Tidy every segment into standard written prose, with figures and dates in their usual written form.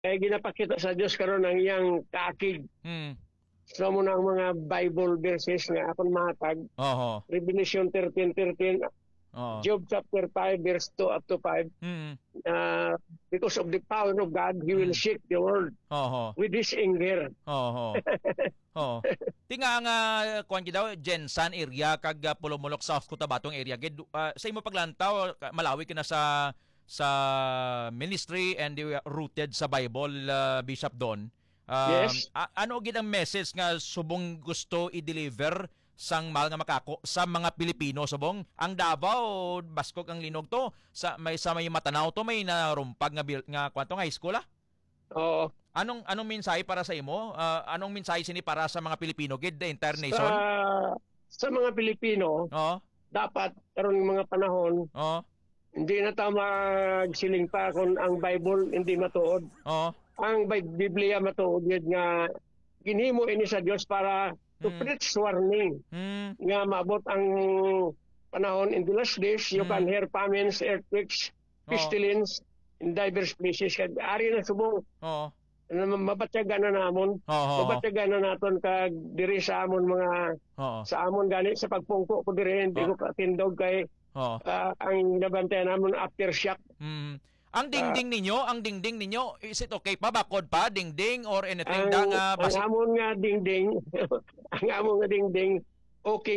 Kaya ginapakita sa Dios karon ang iyang kaakig. Hmm. So mo ng mga Bible verses nga akon matag. Oho. Revelation 13:13, Oo. Job chapter 5 verse 2 up to 5. Mm. Because of the power of God, He will Mm. shake the world Oho. with His anger. Oho. Oo. Tinga nga kuan gid daw Jensan area kag Pulumulok South Cotabatong area gid sa imo paglantaw malawi ka na sa ministry and rooted sa Bible, Bishop Don. Yes. Ano gid ang message nga subong gusto i-deliver sang mahal nga makako sa mga Pilipino subong? Ang Davao baskog ang linog to sa may Matanaw to may narumpag nga kwanto nga high school ah? Oo. Anong mensahe para sa imo? Anong mensahe sini para sa mga Pilipino gid the entire Sa, nation? sa mga Pilipino, Oo. dapat karon mga panahon, Oo. hindi na ta magsiling pa kung ang Bible hindi matuod. Oo. Ang Biblia matuod yun nga ginhimo ini sa Dios para to preach warning Mm. nga maabot ang panahon in the last days you can hear famines, earthquakes, pestilence in diverse places. Kaya ari na subong Oo. mabatyagan na namon. Oo. Mabatyagan na naton kag diri sa amon mga Oo. sa amon gani sa pagpungko ko diri hindi ko katindog kay Oo. ang nabantayan namon aftershock. Mm. Ang dingding ninyo, is it okay pa bakod pa dingding or anything Ang, nga ang amon nga dingding ang amon nga dingding okay.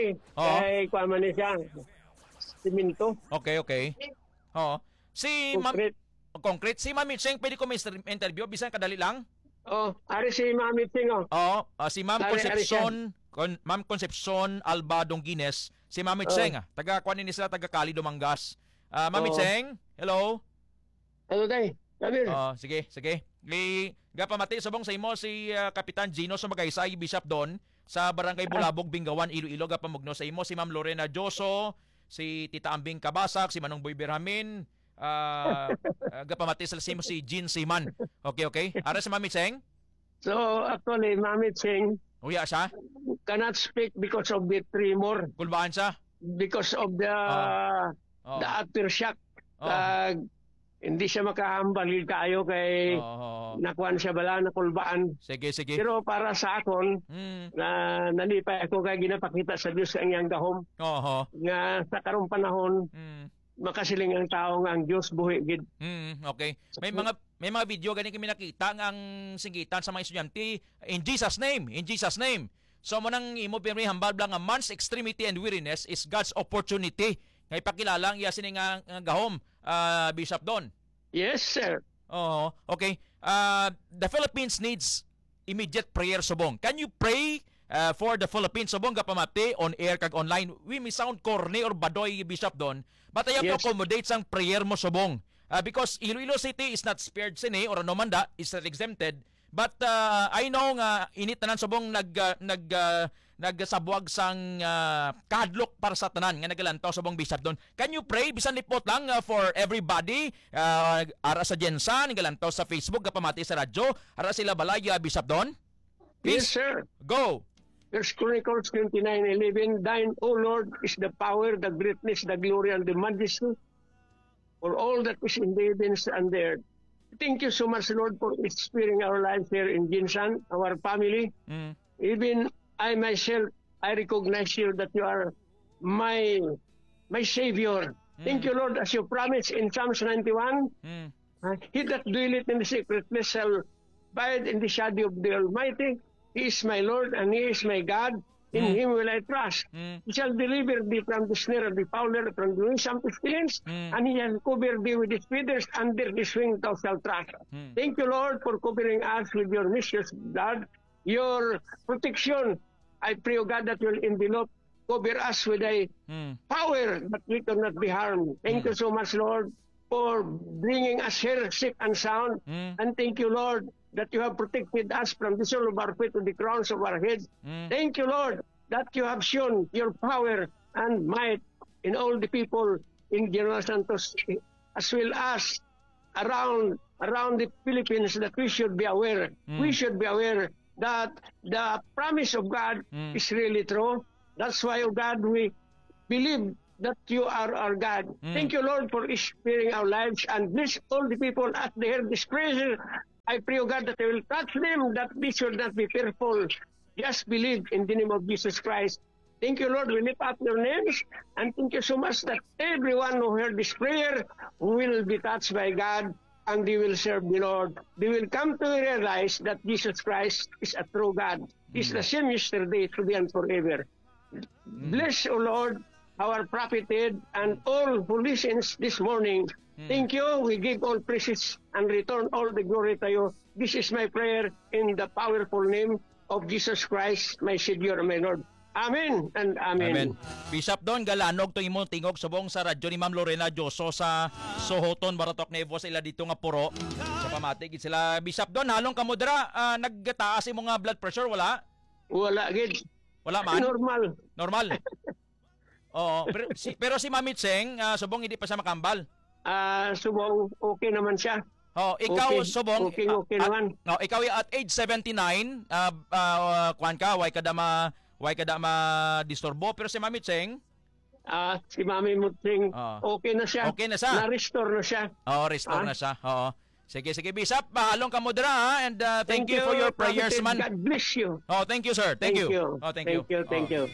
Kay kuha man ni siya simento. Okay. Oo. Si Ma'am Concrete. Concrete. Si Ma'am Cheng, pwede ko may interview bisan kadali lang? Oh, ari si Mami Ting oh. Oo. Si Ma'am Ari Concepcion, Ma'am Concepcion Alba Dongines, si Ma'am Cheng, taga kuan ni sila taga Cali Dumangas. Ma'am Cheng, hello. Ano day? Kabir. Sige. Gapamati subong sa imo si Kapitan Gino Sumagaysay, Bishop Don sa Barangay Bulabog, Bingawan, Iloilo. Gapamugno sa imo si Ma'am Lorena Joso, si Tita Ambing Kabasak, si Manong Boy Berhamin, gapamati sa imo si Jean Siman. Okay. Ara si Mami Cheng? So actually Mami Ting Uya siya? cannot speak because of the tremor, Kulbaan siya? because of the aftershock. Kag hindi siya makahambalil kayo kay nakuan siya bala nakulbaan. Sige. Pero para sa akon na nalipay ako kay ginapakita sa Dios ang iyang gahom nga sa karong panahon makasiling ang tao nga ang Dios buhi gid. Okay. May mga video gani kami nakita nga ang singgitan sa mga estudyante in Jesus name. So mo nang imo pirmi hambal blang nga man's extremity and weariness is God's opportunity. Nga ipakilala ang iya sini nga gahom, Bishop Don. Yes, sir. Okay. The Philippines needs immediate prayer subong. Can you pray for the Philippines subong gapamati on air kag online? We may sound corny or badoy, Bishop Don, but I have to accommodate sang prayer mo subong. Because Iloilo City is not spared sini or Nomanda is not exempted. But I know nga init tanan subong nagsabuag sang kadlok para sa tanan nga nagalantaw subong Bishop Don. Can you pray bisan lipot lang for everybody ara sa Jensan nagalantaw sa Facebook gapamati sa radyo ara sila balaya Bishop Don? Yes, sir. Go. First Chronicles 29:11, Thine, O Lord, is the power, the greatness, the glory, and the majesty for all that is in the heavens and the earth. Thank you so much, Lord, for sparing our lives here in Jinsan, our family. Even I myself, I recognize you that you are my Savior. Thank you, Lord, as you promised in Psalms 91. He that dwelleth in the secret place shall abide in the shadow of the Almighty. He is my Lord and He is my God. In Him will I trust. He shall deliver thee from the snare of the fowler, from the noisome pestilence, and He shall cover thee with His feathers, under His wing thou shalt trust. Thank you, Lord, for covering us with your precious blood, your protection. I pray, O God, that you will envelop, cover us with a power that we cannot be harmed. Thank you so much, Lord, for bringing us here safe and sound. And thank you, Lord, that you have protected us from the sole of our feet to the crowns of our heads. Thank you, Lord, that you have shown your power and might in all the people in General Santos, as well as around the Philippines, that we should be aware. We should be aware that the promise of God is really true. That's why, oh God, we believe that you are our God. Thank you, Lord, for sparing our lives, and bless all the people as they hear this prayer I pray, O God, that I will touch them, that they should not be fearful. Just believe in the name of Jesus Christ. Thank you, Lord. We lift up your names. And thank you so much that everyone who heard this prayer will be touched by God and they will serve the Lord. They will come to realize that Jesus Christ is a true God. He's the same yesterday, today, and forever. Bless, O Lord, our prophet and all who listens this morning. Thank you. We give all praises and return all the glory to you. This is my prayer in the powerful name of Jesus Christ, my Savior, my Lord. Amen and amen. Amen. Bishop Don, galanog to imong tingog subong sa radyo ni Ma'am Lorena Dioso sa Sohoton, Baratok, Negros, ila dito nga puro. Sa pamatig sila. Bishop Don, halong kamo dira, nagtaas imong nga blood pressure, wala? Wala, gid. Wala man? Normal. Normal. Oo. Pero si Mami Tseng, subong hindi pa siya makambal. Subong, okay naman siya. Oh, ikaw Okay. subong Okay naman. ikaw at age 79, kuan ka, why ka da ma disturbo, pero si Mami Tseng, Si Mami Mutsing, okay na siya. Okay na siya. Na-restore na siya. Restore na siya. Oo. Sige, Bishop, mahalong ka mo dira, ha? And thank you for your prayers, Prophet. man. God bless you. Oh, thank you, sir. Thank you. Oh, thank you. Thank you.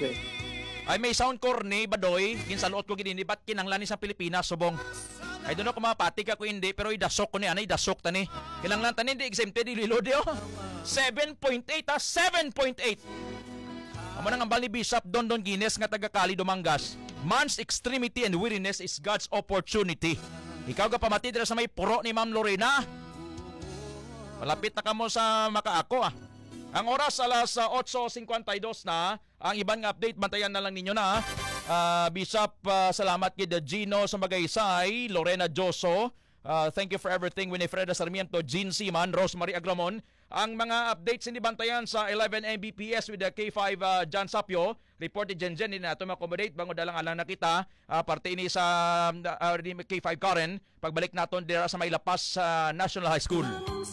Ay, may sound corny, Badoy. Kinsaluot ko gini, ba't kinanglan ni sa Pilipinas, subong? I don't know kung mapatik ako hindi, pero idasok ko ni, idasok tani. Kinanglan tani, hindi exempted, ililodi, oh. 7.8, 7.8. Amo nang ambal ni Bishop Don Guinness nga taga Cali, Dumangas. Man's extremity and weariness is God's opportunity. Ikaw ka pamati dira sa may puro ni Ma'am Lorena. Malapit na kamo sa makaako, ah. Ang oras alas 8:52 na. Ang ibang update, bantayan na lang ninyo na. Bishop, salamat kay Gino sa Magaysay, Lorena Dioso. Thank you for everything. Winifreda Sarmiento, Jean Siman, Rosemary Agramon. Ang mga updates hindi bantayan sa 11 Mbps with the K5 John Sapio. Reported Jen din na ito accommodate bango dalang alang nakita. Parte ini sa K5 Karen. Pagbalik naton dira sa may lapas sa National High School.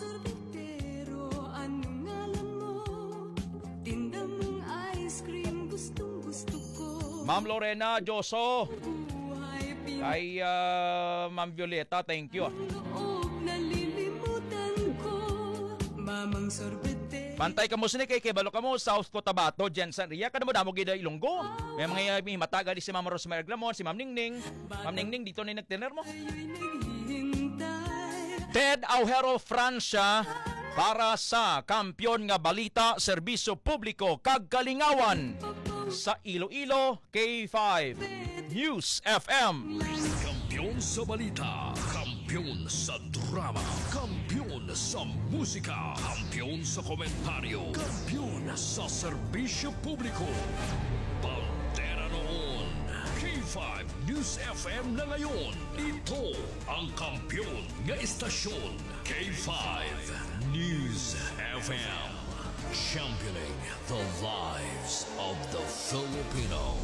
Ma'am Lorena Dioso. Kay Ma'am Violeta, thank you. Pantay ka mo sini kay Kebalo ka mo, South Cotabato, Jensen Ria, kada mo damo gida Ilonggo. May mga mataga di si Ma'am Rosemary Agramon, si Ma'am Ningning. Ma'am Ningning, dito na nagtiner mo. Ted Aujero, Francia, para sa Kampiyon nga Balita, Serbisyo Publiko, kag Kalingawan sa Iloilo, K5 News FM. Kampiyon sa balita, kampiyon sa drama, kampiyon sa musika, kampiyon sa komentaryo, kampiyon sa serbisyo publiko. Pantera noon, K5 News FM na ngayon. Ito ang kampiyon nga istasyon, K5 News FM. Championing the lives of the Filipino.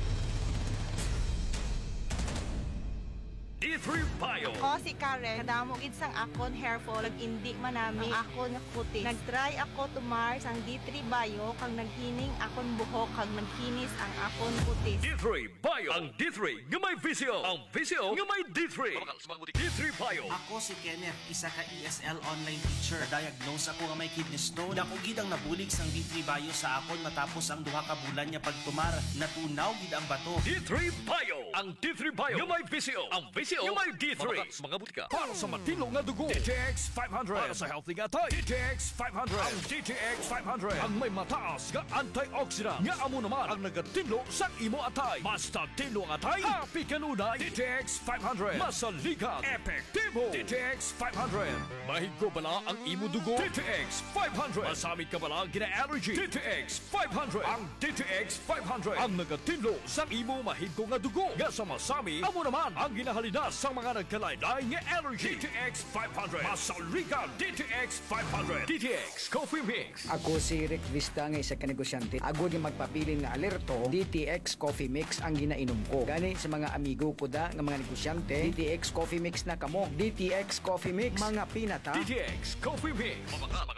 D3 Bio. Ako si Karen, kadamo gid sang akon hair fall, indi man nami ang akon nga kutis. Nagtry ako tumar sang D3 Bio kang naghining akon buhok kag nagkinis ang akon kutis. D3 Bio. Ang D3 nga may visyo. Ang visyo nga may D3. D3 Bio. Ako si Kenneth, isa ka ESL online teacher. Diagnose ako nga may kidney stone. Ako gid ang nabulig sang D3 Bio sa akon matapos ang duha ka bulan niya pagtumar. Natunaw gid ang bato. D3 Bio. Ang D3 Bio nga may visyo. Ang visyo nga may D3. Mga butika. Para sa matino nga dugo. DTX 500. Para sa healthy nga tay. DTX 500. Ang DTX 500. Ang may mataas nga antioxidant. Nga amo naman ang nagatinlo sa imo atay. Basta tinlo ang atay. Happy kanunay. DTX 500. Masaligan. Epektibo. DTX 500. Mahigko bala ang imo dugo. DTX 500. Masamit ka bala gina-allergy. DTX 500. Ang DTX 500. Ang nagatinlo sa imo mahigko nga dugo. Nga sa masami, amo naman ang ginahalina sa mga nagkalaylay nga allergy. DTX 500. Masaligan. DTX 500. DTX Coffee Mix. Ako si Rick Vista nga isa ka negosyante. Agod yung magpapilin nga alerto, DTX Coffee Mix ang ginainom ko. Gani sa mga amigo ko da nga mga negosyante, DTX Coffee Mix na kamo. DTX Coffee Mix, mga pinata. DTX Coffee Mix. Mga butika.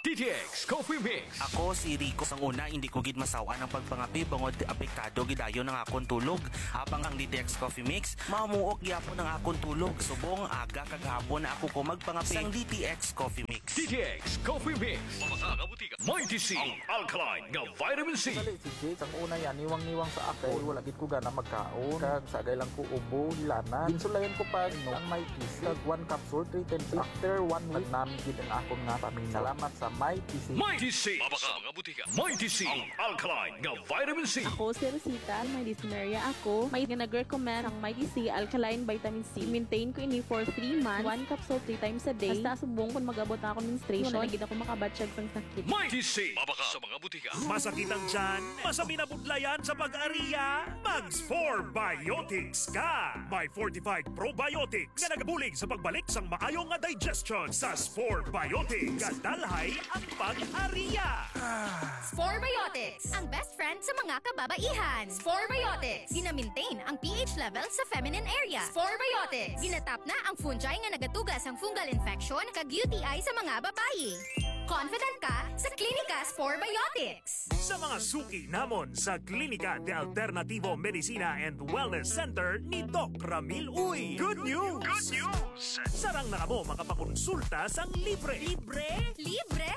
DTX Coffee Mix. Ako si Rico. Sang una, hindi ko gid masawa ng pagpangapi bangod apektado gidayon ng akong tulog. Habang ang DTX Coffee Mix, mamuok gyapon ng akong tulog. Subong aga kagahapon na ako ko magpangapi sang DTX Coffee Mix. DTX Coffee Mix. Mamakabutika. Mighty C. Ang alkaline nga vitamin C. Dali, si Jake, ang una yan, niwang-niwang sa akin. Wala gid ko gana magkaon. Kag sagay lang ko ubo, hilana. Ginsulayan ko pa, no, ang may PC. Kag 1 capsule, 3 times. After 1 week, namin gid ang akong nga paminaw. Salamat sa may PC. Mighty C. Mamakabutika. Mighty C. Ang alkaline nga vitamin C. Ako si Rosita, may dyspnea ako. May nag-recommend ang Mighty C Alkaline Vitamin C. Maintain ko ini for 3 months, 1 capsule 3 times a day. Hasta subong kung mag-abot na ako menstruation, nagigit ako makabatsyag sang sakit. Mighty C. Mabaka sa mga butika. Masakit ang tiyan? Masami na budlayan sa pag-ariya? Mags 4 Biotics ka! May fortified probiotics nga nagabulig sa pagbalik sang maayong nga digestion sa Spore Biotics. Kadalhay ang pag-ariya! Spore Biotics, ang best friend sa mga kababaihan. Spore Biotics, gina-maintain ang pH level sa feminine area. Spore Biotics, ginatap na ang fungi nga nagatugas ang fungal infection kag UTI sa mga babayi. Confident ka sa Klinika Spore Biotics. Sa mga suki namon sa Klinika de Alternativo Medicina and Wellness Center ni Doc Ramil Uy. Good news! Good news! Sarang na mo makapakonsulta sang libre. Libre? Libre!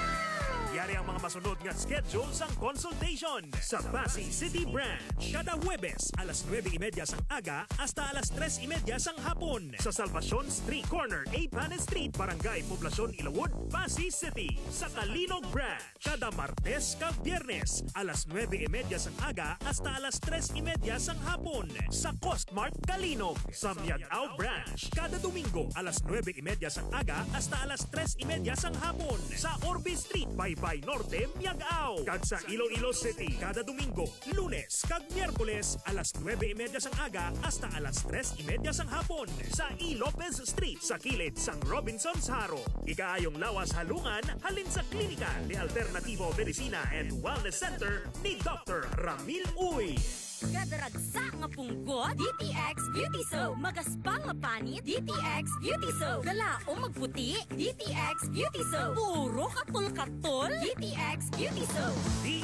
Yari ang mga masunod nga schedule sang consultation sa Pasig City Branch. Kada Huwebes, alas 9:30 sang aga hasta alas 3:30 sang hapon. Sa Salvacion Street Corner, Pan Street, Barangay Poblacion, Ilawod, Pasig City. Sa Kalinog Branch, kada Martes kag Biyernes, alas 9:30 sang aga hasta alas 3:30 sang hapon. Sa Costmart Kalinog. Sa Miagao Branch, kada Domingo, alas 9:30 sang aga hasta alas 3:30 sang hapon. Sa Orbe Street, Baybay Norte, Miagao. Kag sa Iloilo City, kada Domingo, Lunes kag Miyerkules, alas 9:30 sang aga hasta alas 3:30 sang hapon. Sa E. Lopez Street, sa kilid sang Robinson's Haro. Ikaayong lawas halungan, halin sa Klinika de Alternativo Medicina and Wellness Center ni Dr. Ramil Uy. Kadaragsa nga punggot, DTX Beauty Soap. Magaspang nga panit, DTX Beauty Soap. Galaong magputi, DTX Beauty Soap. Puro katol-katol, DTX Beauty Soap.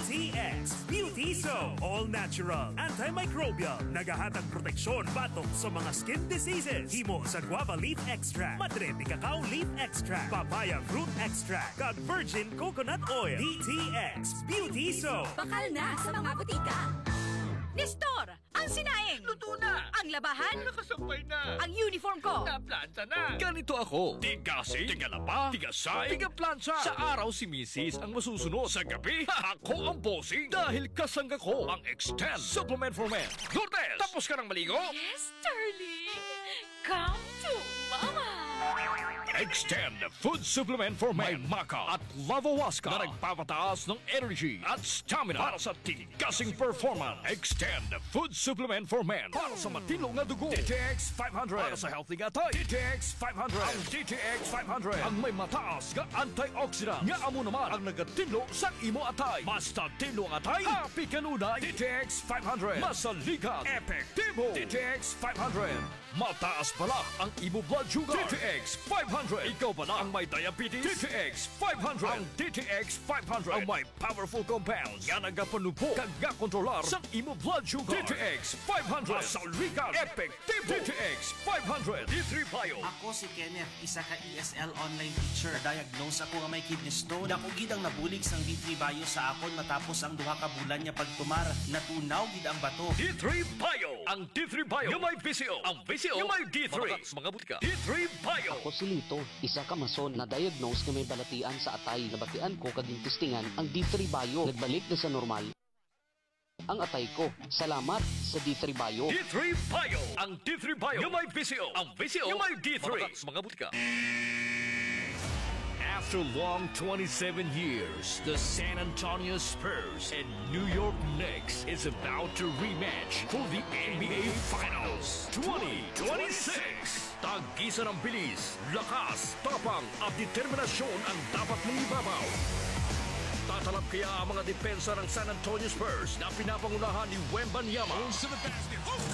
DTX Beauty Soap. All natural, antimicrobial, nagahatag proteksyon batok sa mga skin diseases. Himo sa guava leaf extract, madre de cacao leaf extract, papaya fruit extract, kag virgin coconut oil. DTX Beauty Soap. Bakal na sa mga butika. Nestor, ang sinaing. Luto na. Ang labahan. Nakasampay na. Ang uniform ko. Naplanta na. Ganito ako. Tigasi, tigalaba, tigasay, tigaplansya. Sa araw si Mrs. ang masusunod. Sa gabi, ako ang bossing. Dahil kasangga ko ang Extend Supplement for Men. Lourdes, tapos ka ng maligo? Yes, darling. Come to mama. Extend Food Supplement for Men. May Maca at Lavawaska na nagpapataas ng energy at stamina para sa tigasing performance. Extend Food Supplement for Men para sa matilong na dugo. DTX 500 para sa healthy nga tayo. DTX 500. Ang DTX 500 ang may mataas nga antioxidant. Nga amo naman ang nagatinlo sa imo atay. Basta tinlo ang atay, happy kanunay. DTX 500. Masalikat. Epektibo. DTX 500. Mataas pala ang imo blood sugar. DTX 500. Ikaw pala ang may diabetes. DTX 500. Ang DTX 500 ang may powerful compounds nga nagapanupo kag nga kontrolar sa imo blood sugar. DTX 500. Masalikat. Epektibo. DTX 500. D3 Bio. Ako si Kenneth, isa ka ESL online teacher. Diagnose ako nga may kidney stone. Dako gid ang nabulig sang D3 Bio sa akon matapos ang duha ka bulan niya pagtumar. Natunaw gid ang bato. D3 Bio. Ang D3 Bio yung may VCO. Ang VCO yung may D3. Mga butika. D3 Bio. Ako si Lito, isa ka mason na diagnose na may balatian sa atay. Nabatian ko kaging testingan ang D3 Bio. Nagbalik na sa normal ang atay ko. Salamat sa D3 Bio. D3 Bio. Ang D3 Bio yung may VCO. Ang VCO yung may D3. Mga butika. After long 27 years, the San Antonio Spurs and New York Knicks is about to rematch for the NBA Finals 2026. Tag-isa ng bilis, lakas, tapang at determinasyon ang dapat mong ibabaw. Tatalab kaya ang mga depensa ng San Antonio Spurs na pinapangunahan ni Wembanyama.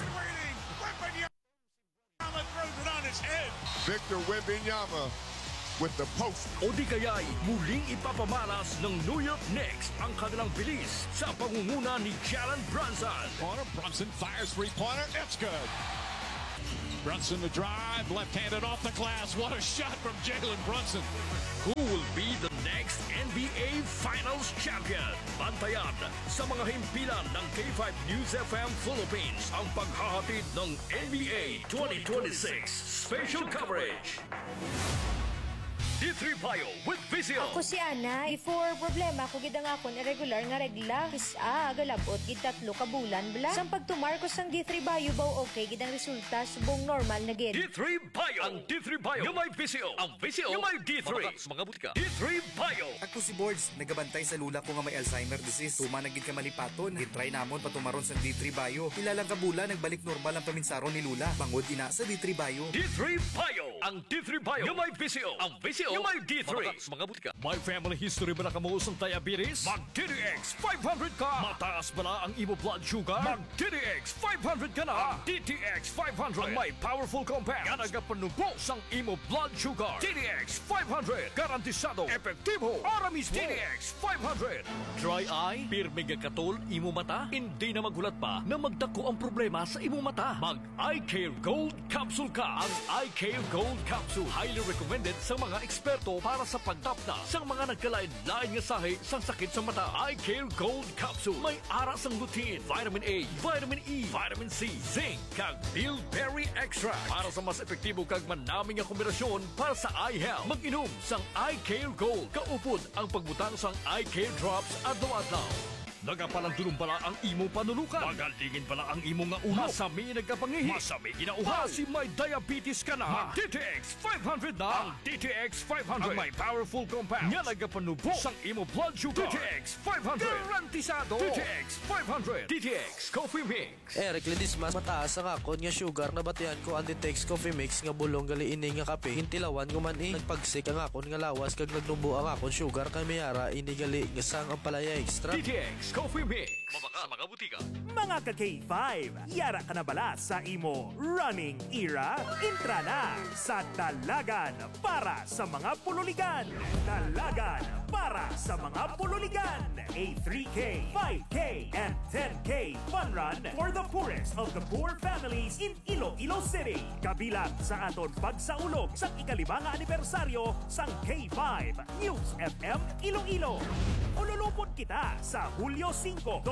Victor Wembanyama with the post. O di kaya'y muling ipapamalas ng New York Knicks ang kanilang bilis sa pangunguna ni Jalen Brunson. Brunson fires three-pointer. It's good. Brunson to drive, left-handed off the glass. What a shot from Jalen Brunson. Who will be the next NBA Finals champion? Bantayan sa mga himpilan ng K5 News FM Philippines ang paghahatid ng NBA 2026 special coverage. D3 Bio with Vizio. Ako si Ana. Before problema ko gid ang akon irregular nga regla. Isa galabot gid 3 ka bulan bla. Sang pagtumar ko sang D3 Bio baw okay gid ang resulta subong normal na gid. D3 Bio. Ang D3 Bio yung may Vizio. Ang Vizio yung may D3. Mga butika. D3 Bio. Ako si Boards, nagabantay sa lula ko nga may Alzheimer disease. Tuma na gid ka malipaton. Gitry namon patumaron sa D3 Bio. Ilang ka bulan nagbalik normal ang paminsaron ni Lula. Bangod ina sa D3 Bio. D3 Bio. Ang D3 Bio yung may Vizio. Ang Vizio yung may D3. Mga butika. May family history ba na kamuusang diabetes? Mag-DTX 500 ka. Mataas ba na ang imo blood sugar? Mag-DTX 500 ka na. DTX 500 ang may powerful compound nga nagapanubo sang imo blood sugar. DTX 500 garantisado, epektibo, para mismo. DTX 500. Dry eye, pirmi nga katol imo mata, hindi na magulat pa na magdako ang problema sa imo mata. Mag-Eye Care Gold Capsule ka. Ang Eye Care Gold Capsule highly recommended sa mga eksperto para sa pagtapna sa mga nagkalain-lain nga sahi sang sakit sa mata. Eye Care Gold Capsule may ara sang lutein, vitamin A, vitamin E, vitamin C, zinc, kag bilberry extract para sa mas epektibo kag manaming nga kombinasyon para sa eye health. Mag-inom sang Eye Care Gold. Kaupod ang pagbutang sang Eye Care Drops adlaw-adlaw. Nagapalandulong pala ang imo panulukan. Magalingin pala ang imo nga ulo. Masami nagkapangihi. Masami ginauhaw. Kasi may diabetes ka na. Mag-DTX 500 na. Ang DTX 500 ang may powerful compound nga nagapanubo sang imo blood sugar. DTX 500 garantisado. DTX 500. DTX Coffee Mix. Eric Ledismas, mataas ang akon nga sugar na batian ko ang DTX Coffee Mix nga bulong gali ini nga kape. Hintilawan ko man nagpagsik ang akon nga lawas kag nagnubo ang akon sugar kay mayara ini gali nga sang ang palaya extra. DTX Coffee Mix. Mabaka mga butika. Mga ka-K5, yara ka na bala sa imo running era? Intra na sa Dalagan para sa mga pululigan. Dalagan para sa mga pululigan. A 3K, 5K, and 10K fun run for the poorest of the poor families in Iloilo City. Kabilang sa aton pagsaulog sa ika-5 anibersaryo sang K5 News FM Iloilo. Ululupot kita sa Hulyo 5,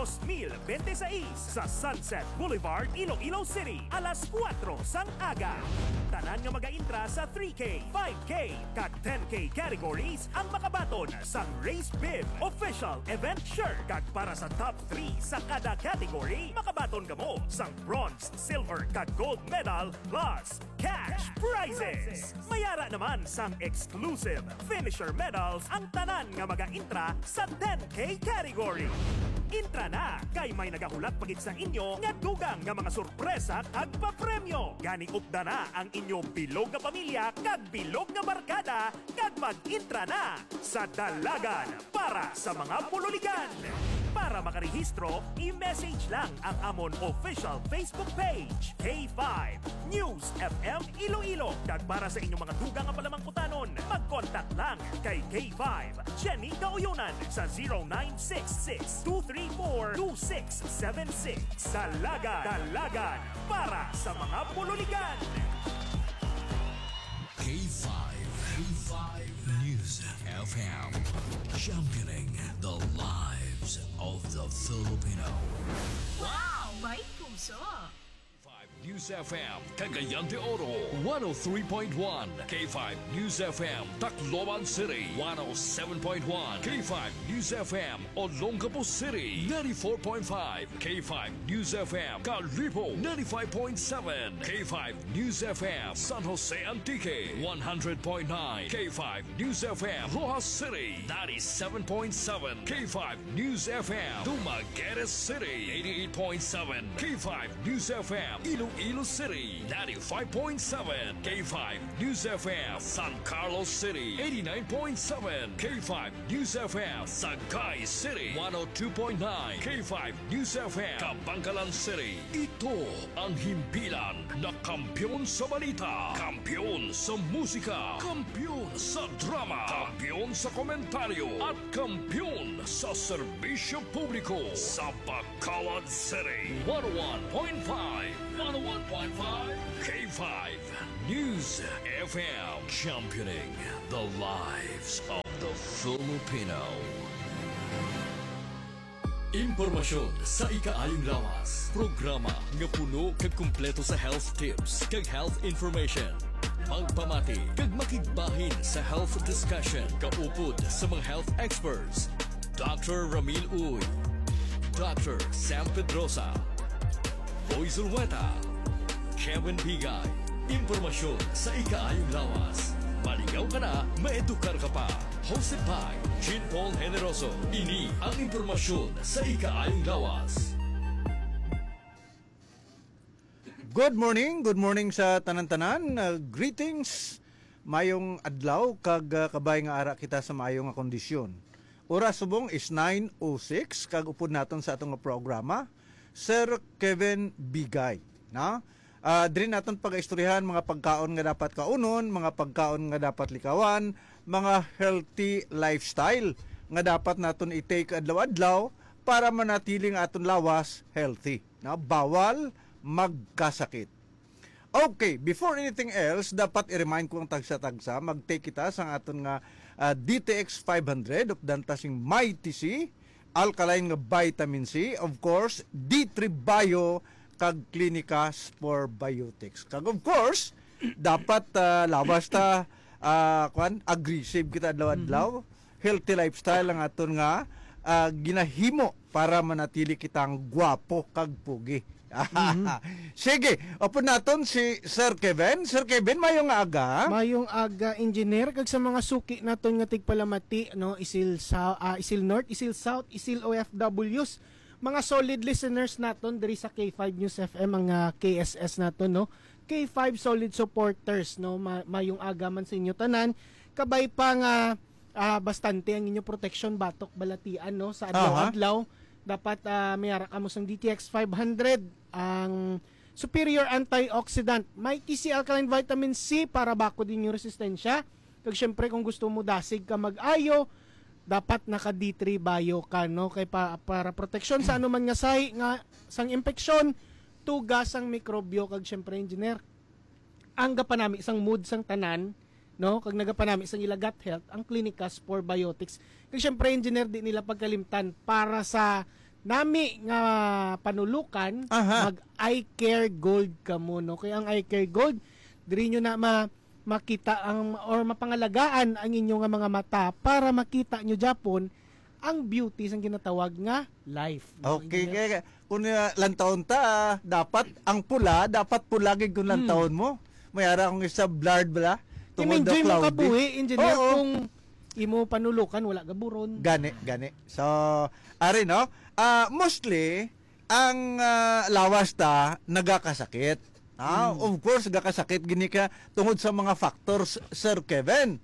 2026 sa Sunset Boulevard, Iloilo City, alas 4 sang aga. Tanan nga mag-intra sa 3K, 5K, kag 10K categories ang makabaton sa Race Bib Official Event Shirt. Kag para sa top 3 sa kada category, makabaton ka mo sa bronze, silver, kag gold medal plus cash prizes. Mayara naman sang exclusive finisher medals ang tanan nga mag-intra sa 10K category. Intra na kay may nagahulat pagit sa inyo nga dugang nga mga sorpresa kag papremyo. Gani upda na ang inyo bilog nga pamilya kag bilog nga barkada kag mag-intra na sa Dalagan para sa mga pululigan. Para makarehistro, i-message lang ang amon official Facebook page, K5 News FM Iloilo. Kag para sa inyong mga dugang nga palamangkutanon, mag-contact lang kay K5 Jenny Gauyunan sa 0966-234-2676. Dalagan para sa mga pululigan. K5 News FM, championing the lives of the Filipino. Wow! May puso! News FM, Cagayan de Oro, 103.1. K5 News FM, Tacloban City, 107.1. K5 News FM, Olongapo City, 94.5. K5 News FM, Calripo, 95.7. K5 News FM, San Jose Antique, 100.9. K5 News FM, Rojas City, 97.7. K5 News FM, Dumaguete City, 88.7. K5 News FM, Iloilo Iloilo City, 95.7 K5 News FM. San Carlos City, 89.7 K5 News FM. Sagay City, 102.9 K5 News FM. Kabangkalan City, ito ang himpilan na kampyon sa balita, kampyon sa musika, kampyon sa drama, kampyon sa komentaryo, at kampyon sa serbisyo publiko sa Bacolod City. 101.5 K5 News FM, championing the lives of the Filipino. Impormasyon sa ikaayong lawas. Programa nga puno kag kumpleto sa health tips kag health information. Pagpamati kag makigbahin sa health discussion kaupod sa mga health experts. Dr. Ramil Uy, Dr. Sam Pedrosa, Boy Zulweta, Kevin Bigay. Impormasyon sa ikaayong lawas. Maligaw ka na, maedukar ka pa. Hosted by Jean Paul Generoso. Ini ang impormasyon sa ikaayong lawas. Good morning sa tanan-tanan. Greetings. Mayong adlaw kag kabay nga ara kita sa mayong nga kondisyon. Oras subong is 9:06 kag upod naton sa atong programa. Sir Kevin Bigay, na? Diri naton pag-istoryahan mga pagkaon nga dapat kaunon, mga pagkaon nga dapat likawan, mga healthy lifestyle nga dapat naton i-take adlaw-adlaw para manatiling aton lawas healthy. Na bawal magkasakit. Okay, before anything else, dapat i-remind ko ang tagsa-tagsa, mag-take kita sa aton nga DTX 500 of dantasing Mighty C, alkaline nga vitamin C, of course, D3 Bio, kag Clinica Spore Biotics. Kag of course, dapat lawas ta aggressive kita adlaw-adlaw, healthy lifestyle ang aton nga ginahimo para manatili kitang gwapo kag pugi. Sige, open naton si Sir Kevin. Sir Kevin, mayong aga. Mayong aga, engineer, kag sa mga suki naton nga tigpalamati, no, Isil North, Isil South, Isil OFWs, mga solid listeners naton diri sa K5 News FM, mga KSS naton, no, K5 solid supporters, no, mayong aga man sa inyo tanan, kabay pa nga bastante ang inyo protection batok balatian, no, sa adlaw-adlaw. Dapat mayara ka mo sang DTX 500, ang superior antioxidant, Mighty C alkaline vitamin C para bako din yung resistensya. Kag syempre kung gusto mo dasig ka mag-ayo, dapat naka D3 Bio ka, no, kay para proteksyon sa anuman nga sahi nga sang impeksyon, tugas sang mikrobyo. Kag syempre engineer, ang gapanami sang mood sang tanan, no, kag nagapanami sang ila gut health, ang Clinica Spore Biotics. Kag syempre engineer, di nila pagkalimtan para sa nami nga panulukan, mag Eye Care Gold ka mo, no. Kaya ang Eye Care Gold, diri nyo na makita ang or mapangalagaan ang inyong mga mata para makita nyo Japon ang beauty sang ginatawag nga life. No? Okay, kaya kung lantawon ta, dapat ang pula, dapat pulagig kung lantawon mo. Mayara kung isa blurred bala. I-enjoy mo kabuhi, engineer, kung imo panulukan, wala gaburon. Gani. So, ari, no? Mostly, ang lawas ta, nagakasakit. Of course, gakasakit gini ka tungod sa mga factors, Sir Kevin.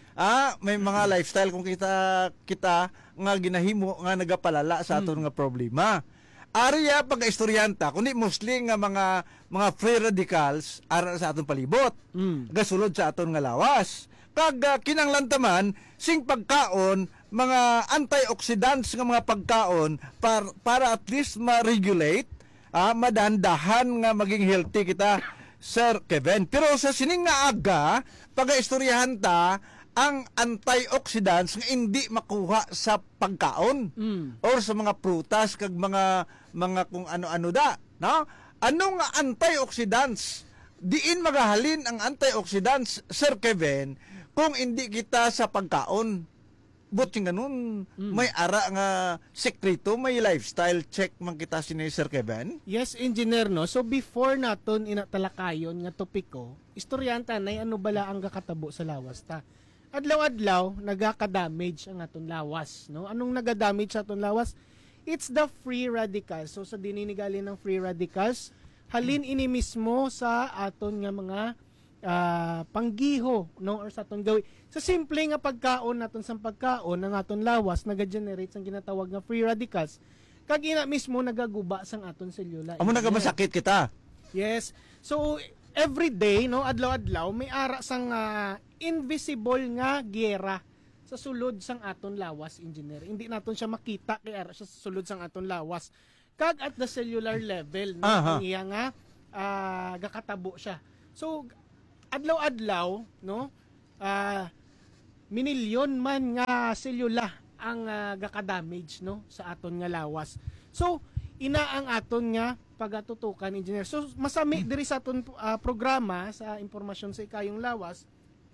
May mga lifestyle kung kita nga ginahimo nga nagapalala sa aton nga problema. Ariya pag-istoryanta kundi mostly nga mga free radicals ara sa aton palibot. Gasulod sa aton nga lawas. Kag kinanglantaman sing pagkaon, mga antioxidants nga mga pagkaon para at least ma-regulate, madandahan nga maging healthy kita, Sir Kevin. Pero sa sining nga aga, pag-istoryahan ta ang antioxidants nga hindi makuha sa pagkaon or sa mga prutas kag mga kung ano-ano da, no? Ano nga antioxidants? Diin magahalin ang antioxidants, Sir Kevin, kung hindi kita sa pagkaon. Buti ganun, may ara nga sekreto, may lifestyle check man kita sinay Sir Kevin. Yes, engineer, no. So before naton inatalakayon nga topiko, istoryanta nay ano bala ang kakatabo sa lawas ta. Adlaw-adlaw nagaka-damage ang aton lawas, no. Anong naga-damage sa aton lawas? It's the free radicals. So sa dininigali ng free radicals, halin ini mismo sa aton nga mga panggiho, no, or sa aton gawi. Sa simple nga pagkaon naton sa pagkaon ng aton lawas nagagenerate sang ginatawag nga free radicals. Kag ina mismo nagaguba sang aton selula. Amo nagamasakit kita. Yes. So every day, no, adlaw-adlaw may ara sang invisible nga giyera sa sulod sang aton lawas, engineer. Hindi naton siya makita kay ara siya sa sulod sang aton lawas. Kag at the cellular level, no, ang iya nga gakatabo siya. So adlaw-adlaw, no, minilyon man nga selula ang gaka-damage, no, sa aton nga lawas. So ina ang aton nga pagatutukan, engineer. So masami diri sa aton programa sa impormasyon sa ikayong lawas,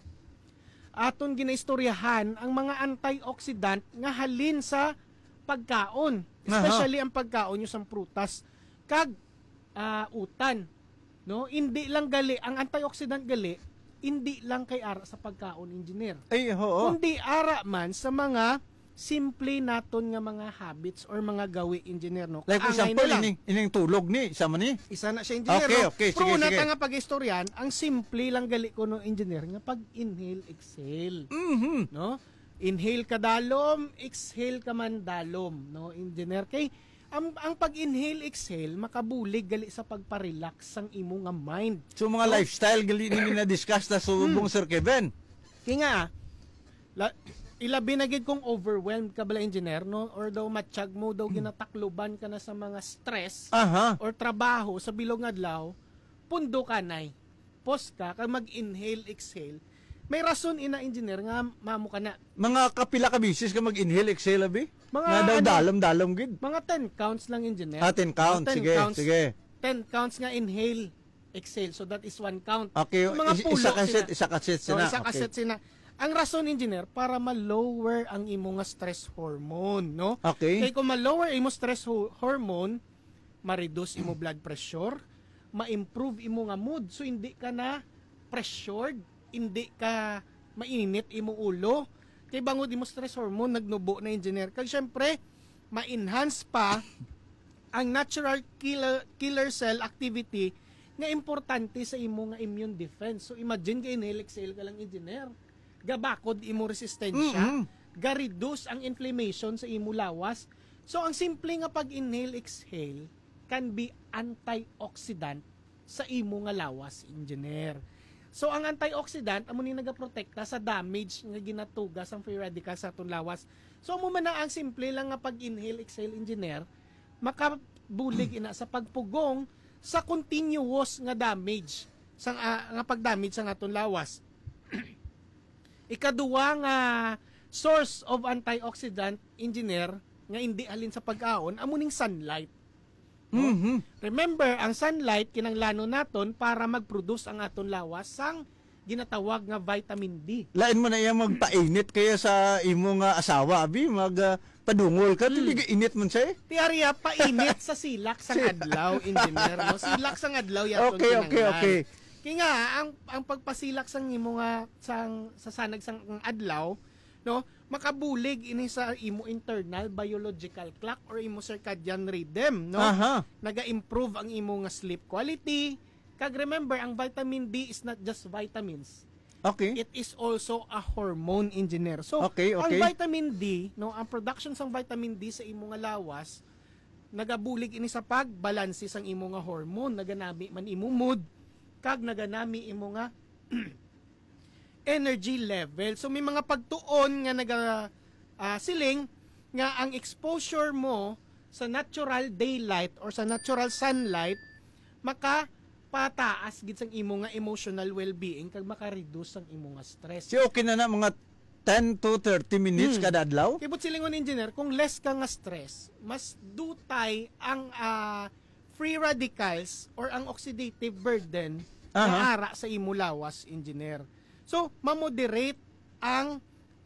aton ginaistoryahan ang mga antioxidant nga halin sa pagkaon, especially ang pagkaon yung sang prutas kag utan, no. Hindi lang gali ang antioxidant gali, hindi lang kay ara sa pagkaon, engineer. Ay, oo. Kundi ara man sa mga simple naton nga mga habits or mga gawi, engineer, no. Like example, ining tulog ni, isa man ni. Isa na siya, engineer. Okay, no? sige, Pero sige. nga pag-istoryan, ang simple lang gali ko, no, engineer, nga pag-inhale, exhale. No? Inhale ka dalom, exhale ka man dalom, no, engineer. Kay ang pag-inhale, exhale, makabulig gali sa pagparelax sang imo nga mind. So mga lifestyle gali ni na-discuss na subong Sir Kevin. Kaya nga, ilabi na gid kung overwhelmed ka bala, engineer, no, or daw matsyag mo daw ginatakluban ka na sa mga stress or trabaho sa bilog nga adlaw, pundo ka nay. Pause ka, kag mag-inhale, exhale. May rason ina, engineer, nga mamo ka na. Mga kapila ka bisis ka mag-inhale, exhale, abi? Mga nga daw dalom gid. Mga 10 counts lang, engineer. 10 counts, sige. 10 counts nga inhale, exhale. So that is 1 count. Okay, so, mga isa kaset sina. Isa kaset sina. Ang rason, engineer, para ma-lower ang imo nga stress hormone, no? Okay. Kaya kung ma-lower imo stress hormone, ma-reduce imo blood pressure, ma-improve imo nga mood. So hindi ka na pressured, hindi ka mainit imo ulo. Kay bangod imo stress hormone nagnubo na, engineer. Kag syempre ma-enhance pa ang natural killer cell activity nga importante sa imo nga immune defense. So imagine kay inhale exhale ka lang, engineer. Gabakod imo resistensya, ga-reduce ang inflammation sa imo lawas. So ang simple nga pag-inhale exhale can be antioxidant sa imo nga lawas, engineer. So ang antioxidant amo ni nagaprotekta sa damage nga ginatugas ang free radicals sa aton lawas. So amo man na ang simple lang nga pag-inhale exhale, engineer, makabulig ina sa pagpugong sa continuous nga damage sang nga pagdamage sa aton lawas. Ikaduwa nga source of antioxidant, engineer, nga hindi halin sa pagkaon, amo ning sunlight. No? Remember, ang sunlight kinanglano naton para mag-produce ang aton lawas sang ginatawag nga vitamin D. Lain mo na iya magpainit kaya sa imo nga asawa, abi, padungol ka, tiliga init man siya. Tiarya, painit sa silak sang adlaw, engineer. No? Silak sang adlaw yaton kinanglan. Okay. Kaya nga, ang pagpasilak sang imo nga sa sanag sang adlaw, no, makabulig ini sa imo internal biological clock or imo circadian rhythm, no. Naga-improve ang imo nga sleep quality. Kag remember, ang vitamin D is not just vitamins. Okay. It is also a hormone, engineer. So, okay. ang vitamin D, no, ang production sang vitamin D sa imo nga lawas, nagabulig ini sa pagbalanse sang imo nga hormone, naganami man imo mood, kag naganami imo nga energy level. So may mga pagtuon nga siling nga ang exposure mo sa natural daylight or sa natural sunlight makapataas gid sang imo nga emotional well-being kag maka-reduce ang imo nga stress. Si okay na mga 10 to 30 minutes kada adlaw? Kibot silingon, engineer, kung less ka nga stress, mas dutay ang free radicals or ang oxidative burden na ara sa imo lawas, engineer. So, ma-moderate ang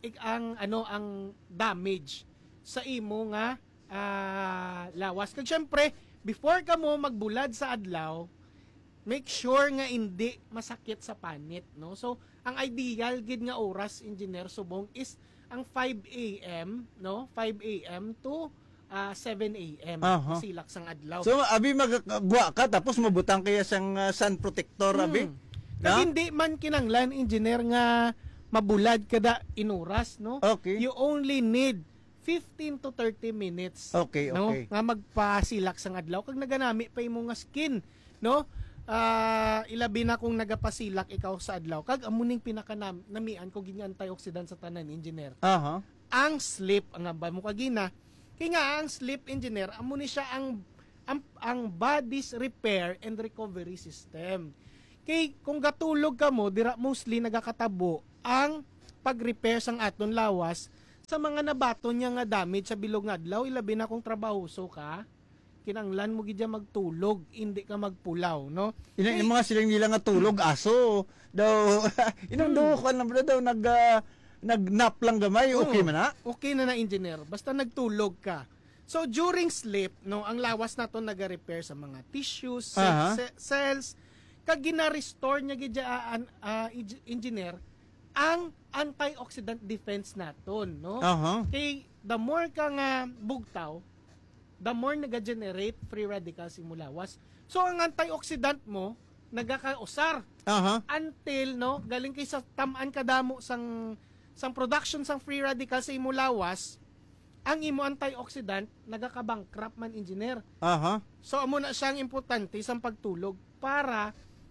damage sa imo nga lawas. Kag syempre, before ka mo magbulad sa adlaw, make sure nga hindi masakit sa panit, no? So, ang ideal gid nga oras, engineer, subong is ang 5 AM, no? 5 AM to 7 a.m. Aha. Silak sang adlaw. So abi magagwa ka tapos mabutang kaya sang sun protector abi. Kag hindi man kinanglan engineer nga mabulad kada inuras, no? Okay. You only need 15 to 30 minutes. Okay, no? okay. Nga magpasilak sang adlaw kag naganami pa imo nga skin, no? Ilabi na kung nagapasilak ikaw sa adlaw kag amuning pinakanamian ko gini antioxidant sa tanan engineer. Aha. Ang sleep ang aba mo kagina kay nga ang sleep engineer amo ni siya ang body's repair and recovery system. Kay kung gatulog ka mo dira mostly nagakatabo ang pag-repair sang aton lawas sa mga nabaton niya nga damage sa bilog nga adlaw. Ilabi na kung trabahoso ka kinanglan mo gidya magtulog hindi ka magpulaw, no? Yung mga silang nila nga tulog aso daw inundukan na daw nag-nap lang gamay, okay man na? Okay na engineer, basta nagtulog ka. So during sleep, no, ang lawas nato naga-repair sa mga tissues, cells, kag gina-restore niya gidya engineer ang antioxidant defense naton, no? Kay the more ka nga bugtaw, the more naga-generate free radicals imo lawas. So ang antioxidant mo nagakausar until no galing kay sa tamaan kadamo sang production sang free radicals sa imo lawas, ang imo antioxidant nagaka-bankrupt man engineer. So amo na siyang importante sang pagtulog para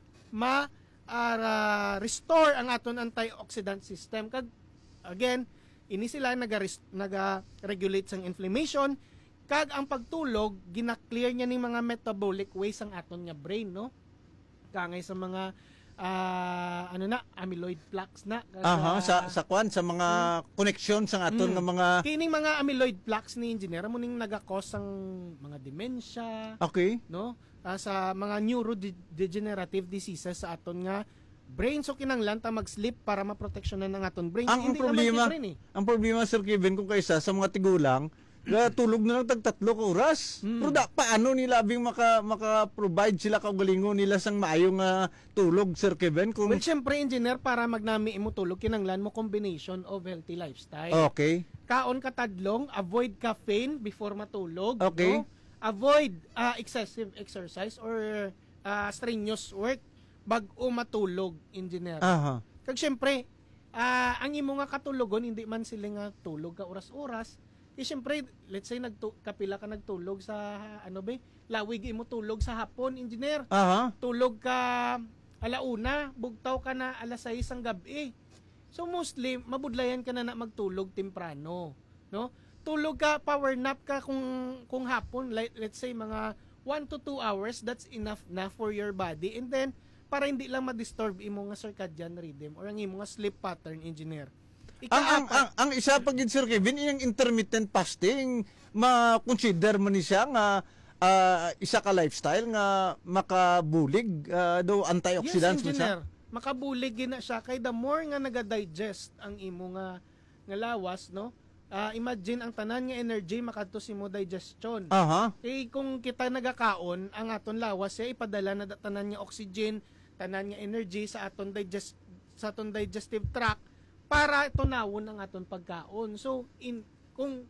restore ang aton antioxidant system. Kag again, ini sila naga-regulate sang inflammation kag ang pagtulog gina-clear niya ning mga metabolic waste ang aton nga brain, no? Kangay sa mga amyloid plaques na sa mga connection sa aton nga mga kining mga amyloid plaques ni engineer mo ning naga-cause sang mga dementia, no? Sa mga neurodegenerative diseases sa aton nga brain. So kinanglan ta mag-sleep para maproteksyonan ang aton brain. Ang problema Sir Kevin kung kaysa sa mga tigulang tulog na lang tag 3 ka oras. Pero paano nila abing maka-provide sila kaugalingon nila sang maayong tulog, Sir Kevin? Well, syempre, engineer, para magnami imo tulog, kinanglan mo combination of healthy lifestyle. Okay. Kaon ka tadlong, avoid caffeine before matulog. Okay. No? Avoid excessive exercise or strenuous work bag-o matulog, engineer. Kag syempre, ang imo nga katulogon, hindi man sila nga tulog ka oras-oras. Siyempre, let's say kapila ka nagtulog sa lawig imo tulog sa hapon, engineer. Tulog ka alauna, bugtaw ka na alas 6 ang gabi. So mostly mabudlayan ka na magtulog temprano, no? Tulog ka, power nap ka kung hapon, let's say mga 1 to 2 hours, that's enough na for your body. And then para hindi lang ma-disturb imo nga circadian rhythm or ang imo nga sleep pattern, engineer. Ang isa pag Sir Kevin, yung intermittent fasting, ma-consider mo ni siya nga isa ka lifestyle nga makabulig daw antioxidants mo siya. Makabulig gina siya kay the more nga naga-digest ang imo nga lawas, no? Imagine ang tanan nga energy makadto sa imo digestion. Kay kung kita nagakaon, ang aton lawas siya ipadala na tanan nga oxygen, tanan nga energy sa aton digestive tract para tunawon ang aton pagkaon. So kung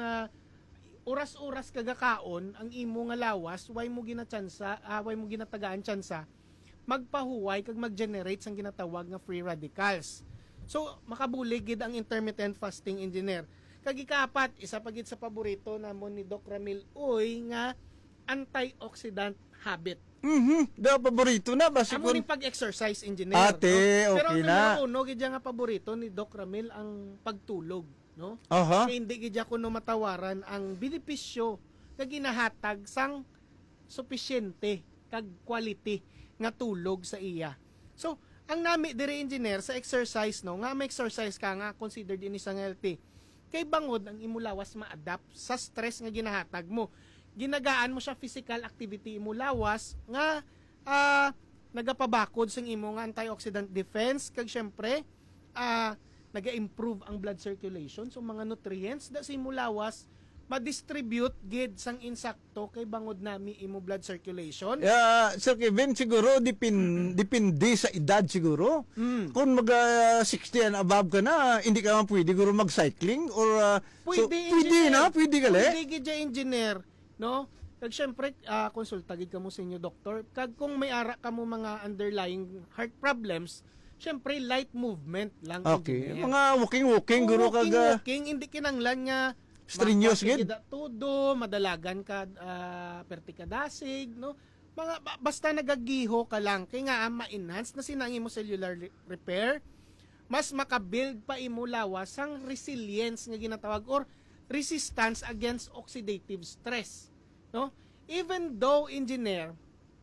oras-oras kagakaon ang imo nga lawas, way mo ginatagaan tsansa magpahuway kag mag-generate sang ginatawag nga free radicals. So makabulig gid ang intermittent fasting, engineer. Kag ikapat, isa pa gid sa paborito namon ni Doc Ramil nga antioxidant habit. Da paborito na ba si kun pag-exercise, engineer. Ate, no? okay Pero na. Pero uno gid nga paborito ni Doc Ramil ang pagtulog, no? Kaya hindi gid kuno matawaran ang benepisyo nga ginahatag sang supisyente kag quality nga tulog sa iya. So, ang nami diri, engineer, sa exercise, no, nga may exercise ka nga considered ini isang healthy. Kay bangod ang imo lawas ma-adapt sa stress nga ginahatag mo. Ginagaan mo siya physical activity imo lawas nga nagapabakod sa imo nga antioxidant defense kag syempre naga-improve ang blood circulation, so mga nutrients da sa imo lawas ma-distribute gid sang insakto kay bangod nami imo blood circulation. Sir Kevin, siguro depende sa edad siguro. Kung mag 60 and above ka na, hindi ka man pwede siguro mag-cycling or pwede ka le. Pwede gid engineer, no? Kag syempre konsulta gid kamo sa inyo doktor. Kag kung may ara ka mo mga underlying heart problems, syempre light movement lang Okay. engineer. Mga walking guro kag walking hindi kinanglan nga strenuous gid. Tudo, madalagan ka perti ka dasig, no? Basta nagagiho ka lang kay nga ma-enhance na sinangi mo cellular repair, mas makabuild pa imo lawas ang resilience nga ginatawag or resistance against oxidative stress, no? Even though engineer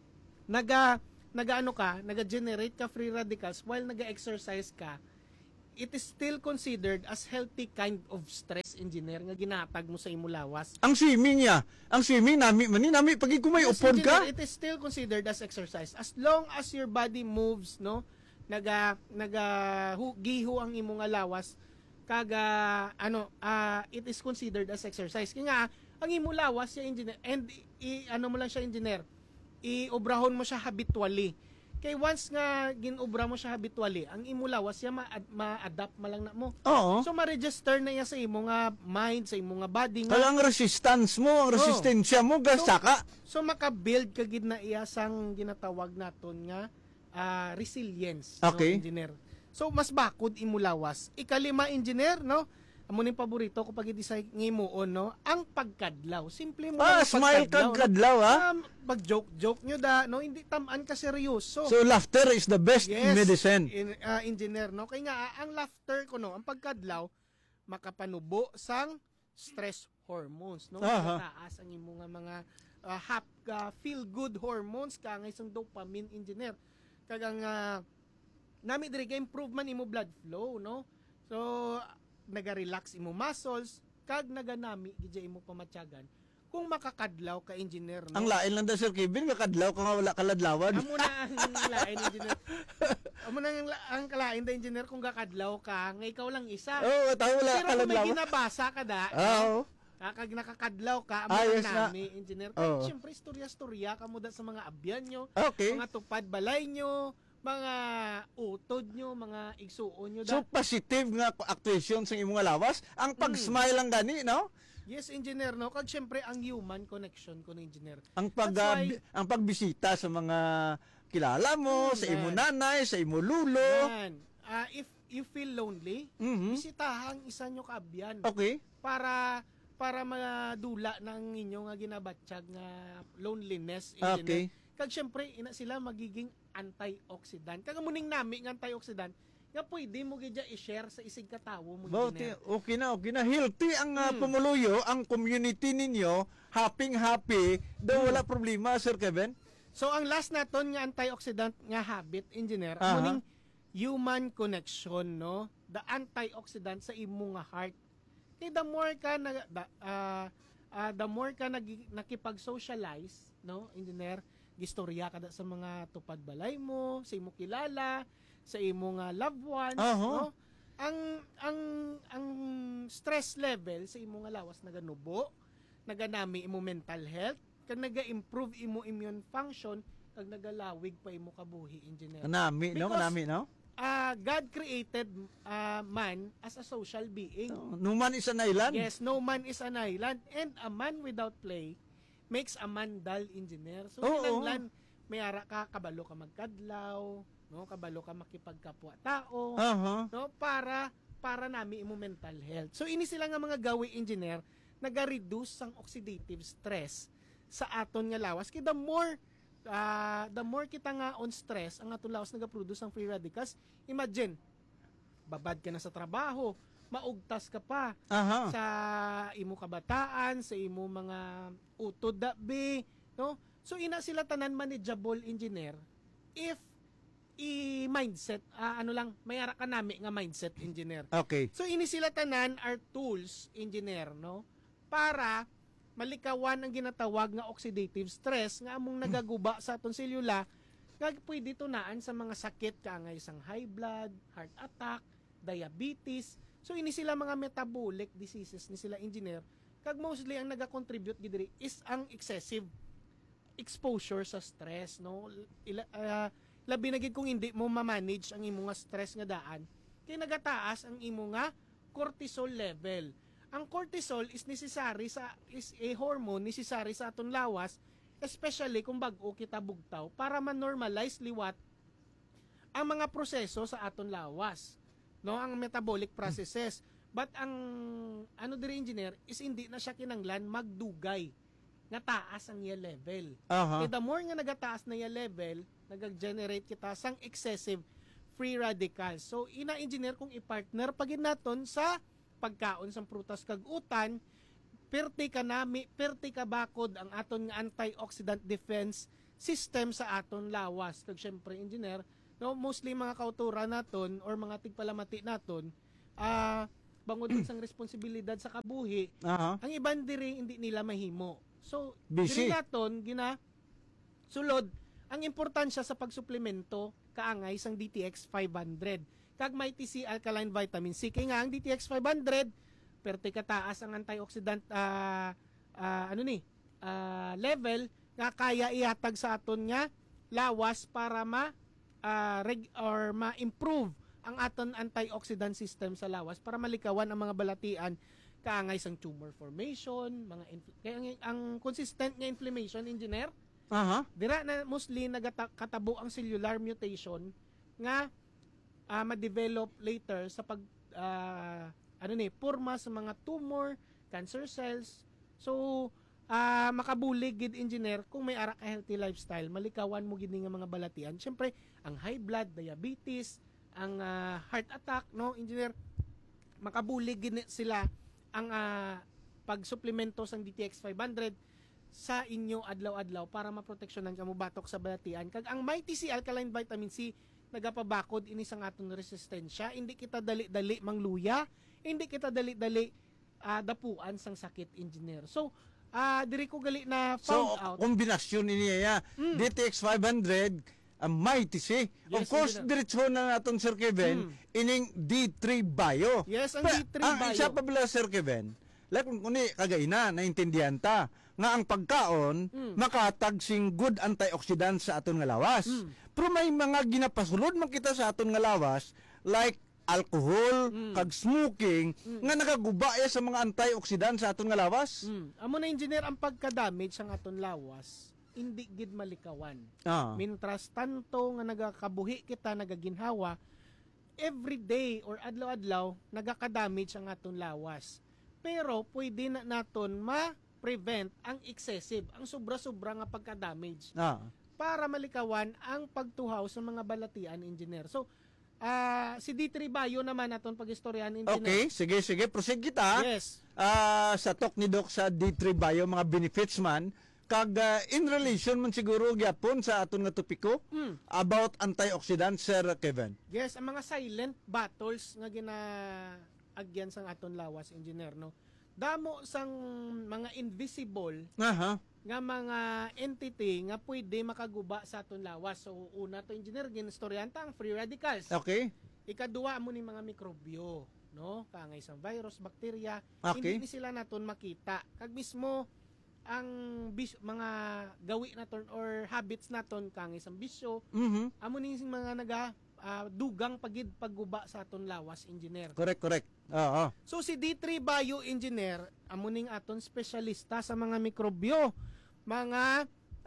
naga-generate ka free radicals while naga-exercise ka, it is still considered as healthy kind of stress engineer nga ginatag mo sa imo lawas. Ang swimming nami pag kumay upod ka. It is still considered as exercise as long as your body moves, no? Giho ang imo nga lawas it is considered as exercise. Kaya nga ang imo lawas siya engineer and engineer, iobrahon mo siya habitually. Kay once nga ginobra mo siya habitually, ang imo lawas siya ma-adapt malang na mo. Oo. So ma-register na iya sa imo nga mind, sa imo nga body nga. Kaya ang resistance mo, ang resistensya mo gasaka. So maka-build ka gid na iya sang ginatawag naton nga resilience, okay, no, engineer. So mas bakod imo lawas. Ikalima engineer, no? Amo ning paborito ko pag i-design ngimuon, no? Ang pagkadlaw. Simple mo lang smile kag kadlaw, ha? Pag-joke nyo no? Hindi tamaan ka seryoso. So laughter is the best medicine. Engineer, no? Kaya nga ang laughter ko, no, ang pagkadlaw makapanubo sang stress hormones, no? Mataas ang imo nga mga feel good hormones kangay sang dopamine, engineer. Kagang nami diri ka improvement imo blood flow, no? So naga-relax imo muscles kag naganami gid imo pamatyagan kung makakadlaw ka engineer, no? Ang lain lang daw Sir Kevin, makadlaw ka nga wala kaladlawan. Amo na ang lain engineer. Amo na ang kalain da engineer kung kakadlaw ka nga ikaw lang isa. Tawo wala kaladlaw. Pero kung may ginabasa ka da, kag nakakadlaw ka amo nami engineer. Kaya syempre istorya kamo da sa mga abyan nyo, mga tupad balay nyo, mga utod nyo, mga igsuon nyo. So positive nga actuation sa imong lawas, ang pag-smile lang gani, no? Yes, engineer, no? Kag syempre ang human connection ko na engineer. Ang pagbisita sa mga kilala mo, sa imo nanay, sa imo lulo. If you feel lonely, bisitahan isa nyo kaabyan. Okay. Para madula ng inyo nga ginabatsyag nga loneliness, engineer. Okay. Kag syempre ina sila magiging antioxidant. Kag muning nami nga antioxidant nga pwede mo gid i-share sa isig ka tawo mo engineer. Okay na. Healthy ang pumuluyo, ang community ninyo, happy, daw wala problema, Sir Kevin. So ang last naton nga antioxidant nga habit, engineer, muning human connection, no? The antioxidant sa imo nga heart. Kay the more ka nakipag-socialize, no, engineer, gistorya ka sa mga tupad balay mo, sa imo kilala, sa imo nga loved ones, no? Ang stress level sa imo nga lawas naganubo, naganami imo mental health, kag naga-improve imo immune function, kag nagalawig pa imo kabuhi, engineer. Kanami, no? God created man as a social being. No man is an island. Yes, no man is an island, and a man without play makes a man dull, engineer. So kinahanglan may ara ka kabalo ka magkadlaw, no? Kabalo ka makipagkapwa tao, no? Para nami imo mental health. So ini sila nga mga gawi, engineer, naga-reduce ang oxidative stress sa aton nga lawas. Kay the more kita nga on stress, ang aton lawas naga-produce ang free radicals. Imagine, babad ka na sa trabaho, maugtas ka pa sa imo kabataan, sa imo mga utod dabi, no? So ina sila tanan manageable, engineer, if mindset may ara ka nami nga mindset, engineer. Okay. So ini sila tanan are tools, engineer, no? Para malikawan ang ginatawag nga oxidative stress nga among nagaguba sa aton selula nga pwede tunaan sa mga sakit kaangay sang high blood, heart attack, diabetes. So ini sila mga metabolic diseases ni sila, engineer, Kag mostly ang naga-contribute gid is ang excessive exposure sa stress, no? Labi na gid kung hindi mo ma-manage ang imo nga stress nga daan, kay nagataas ang imo nga cortisol level. Ang cortisol is a hormone necessary sa aton lawas, especially kung bag-o kita bugtaw, para ma-normalize liwat ang mga proseso sa aton lawas, no, ang metabolic processes. But ang diri engineer is hindi na siya kinanglan magdugay nga taas ang iya level. Kaya the more nga nagataas na iya level, nagag-generate kita sang excessive free radicals. So ina-engineer kung i-partner pagin naton sa pagkaon sang prutas kag utan, perti ka bakod ang aton nga antioxidant defense system sa aton lawas. Kag syempre engineer, no, mostly mga kauturan naton or mga tigpalamati naton, bangod sang responsibilidad sa kabuhi, ang iban diri hindi nila mahimo. So, diri naton sulod ang importansya sa pagsuplemento kaangay sang DTX 500. Kag may TC alkaline vitamin C, kay nga ang DTX 500 perti kataas ang antioxidant level nga kaya ihatag sa aton nga lawas para ma-improve ang aton antioxidant system sa lawas para malikawan ang mga balatian kaangay sang tumor formation, kaya ang consistent nga inflammation, engineer. Dira na mostly nagkatabo ang cellular mutation nga ma-develop later sa purma sa mga tumor, cancer cells. So makabulig gid engineer kung may ara ka healthy lifestyle, malikawan mo gid nga mga balatian. Syempre, ang high blood, diabetes, ang heart attack, no, engineer, makabulig gid sila ang pagsuplemento sang DTX 500 sa inyo adlaw-adlaw para maproteksyonan kamo batok sa balatian. Kag ang Mighty C alkaline vitamin C nagapabakod ini sang aton resistensya, hindi kita dali-dali mangluya, hindi kita dali-dali dapuan sang sakit, engineer. So diri ko gali na found out. So kombinasyon niya DTX 500 Mighty C. Of course, diretso na naton Sir Kevin, ining D3 Bio. Yes, ang D3 Bio. Ang isa pa pala Sir Kevin, like kung kagaina, naintindihan ta, nga ang pagkaon, makatag sing good antioxidants sa aton nga lawas. Pero may mga ginapasulod man kita sa aton nga lawas, like alcohol, kag smoking, nga nagagubaya sa mga antioxidants sa aton nga lawas. Amo na engineer, ang pagka-damage sa aton lawas, hindi gid malikawan. Mintras tanto nga nagakabuhi kita, nagaginhawa, every day or adlaw-adlaw nagaka-damage ang aton lawas. Pero pwede na naton ma-prevent ang excessive, ang sobra-sobra nga pagka-damage. Para malikawan ang pagtuhaw sa mga balatian, engineer. So, si D3 Bio naman naton pag-istoryahan, engineer. Okay, sige, proceed kita. Yes. Sa talk ni Doc sa D3 Bio, mga benefits man, kag in relation man siguro gyapon sa aton nga topiko about antioxidants, Sir Kevin. Yes, ang mga silent battles nga ginaagyan sang aton lawas, engineer, no. Damo sang mga invisible nga mga entity nga pwede makaguba sa aton lawas. So una to, engineer, ginistoryan ta ang free radicals. Okay. Ikaduwa mo ni mga mikrobyo, no, kangay sang virus, bakterya, okay. Hindi ni sila naton makita. Kag mismo ang mga gawi naton or habits naton kang isang bisyo, amo ni mga dugang pagguba sa aton lawas, engineer. Correct. So si D3 Bio, engineer, amo ning aton spesyalista sa mga mikrobyo, mga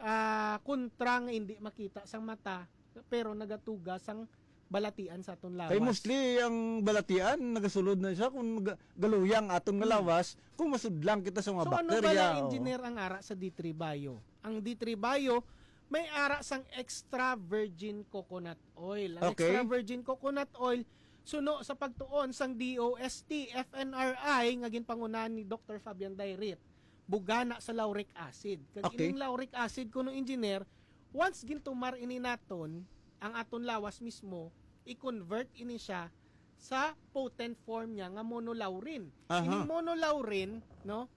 kontra nga hindi makita sang mata pero nagatuga sang balatian sa aton lawas. Kay mostly ang balatian nagasulod na siya kung galuyang aton nga lawas, kung masudlang kita sa mga bakterya. So ano pala, engineer, ang ara sa D3 Bio? Ang D3 Bio may ara sang extra virgin coconut oil. Ang extra virgin coconut oil suno sa pagtuon sang DOST FNRI nga ginpangunahan ni Dr. Fabian Dairit. Bugana sa lauric acid. Kag ining lauric acid kuno, engineer, once gintumar ini naton ang aton lawas mismo, i-convert ini siya sa potent form niya nga monolaurin. Ining monolaurin, no?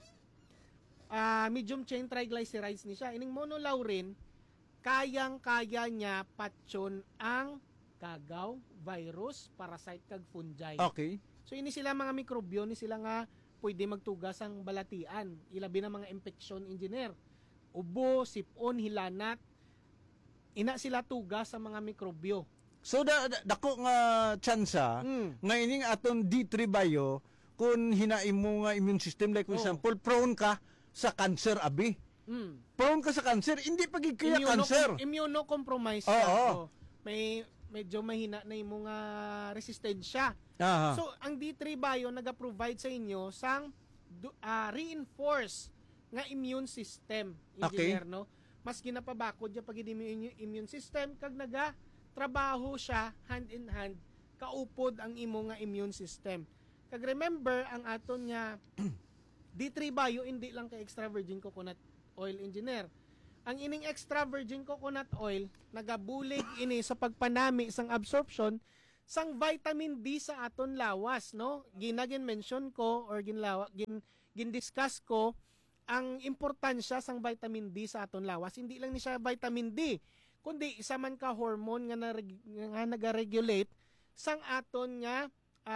Medium chain triglycerides ni siya. Ining monolaurin, kayang-kaya niya patyon ang kagaw, virus, parasite kag fungi. Okay. So ini sila mga mikrobyo, ni sila nga pwede magtugas ang balatian. Ilabi na mga infection, engineer. Ubo, sipon, hilanat. Ina sila tugas sa mga mikrobyo. So dako nga tsansa nga ining aton D3 bio kung hinaim mo nga immune system like for example prone ka sa cancer abi. Prone ka sa cancer, hindi pagig kaya cancer. Immunocompromised Oo. ka. So, may medyo mahina na imong resistensya. Aha. So ang D3 bio naga-provide sa inyo sang reinforce nga immune system, engineer, no? Mas ginapabakod ya pag immune system kag naga trabaho siya hand in hand kaupod ang imo nga immune system. Kag remember ang aton nga D3 bio hindi lang kay extra virgin coconut oil, engineer. Ang ining extra virgin coconut oil nagabulig ini sa pagpanami sang absorption sang vitamin D sa aton lawas, no? Ginagin mention ko or gin-discuss ko ang importansya sang vitamin D sa aton lawas. Hindi lang ni siya vitamin D, kundi isa man ka hormone nga naga-regulate sang aton nga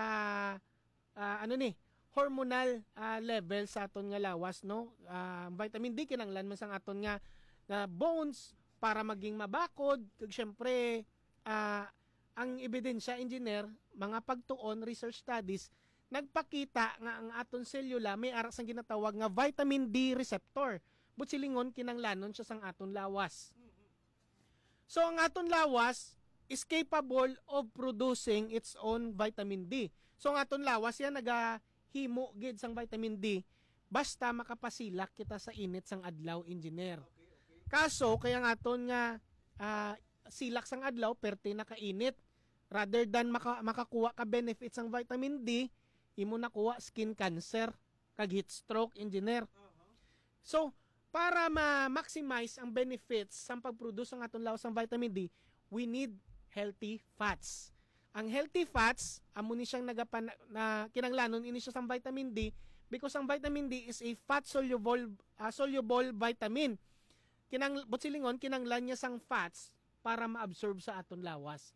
hormonal level sa aton nga lawas, no? Vitamin D kinanglan man sang aton nga bones para maging mabakod. Kag syempre ang ebidensya, engineer, mga pagtuon, research studies, nagpakita nga ang aton selula may ara sang ginatawag nga vitamin D receptor. Butsilingon kinanglanon siya sang aton lawas. So ang aton lawas is capable of producing its own vitamin D. So ang aton lawas yan nagahimo gid sang vitamin D basta makapasilak kita sa init sang adlaw, engineer. Kaso kaya ang aton nga silak sang adlaw perti nakainit, rather than makakuha ka benefits sang vitamin D, imo nakuha skin cancer kag heat stroke, engineer. So para ma-maximize ang benefits sa pag-produce ng aton lawas ng vitamin D, we need healthy fats. Ang healthy fats, amo ni siyang kinanglanon ini siya sa vitamin D because ang vitamin D is a fat soluble vitamin. Butsilingon kinanglan niya sang fats para ma-absorb sa aton lawas.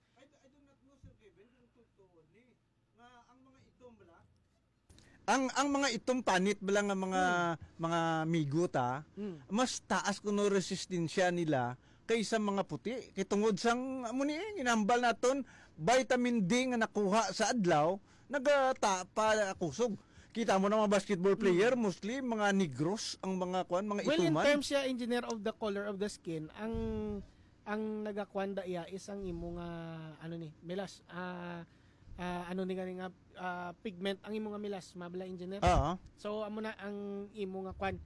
Ang mga itong panit bala nga mga miguta, mas taas kuno resistensya nila kaysa mga puti. Kay tungod sang muni ginambal naton vitamin D nga nakuha sa adlaw, nagatapa kusog. Kita mo na mga basketball player, mostly mga negros ang mga mga well, ituman. Well, in terms siya, engineer, of the color of the skin, ang nagakwanda iya is ang imo nga melas pigment ang imo nga melasma bala, engineer. So amo na ang imo nga kwan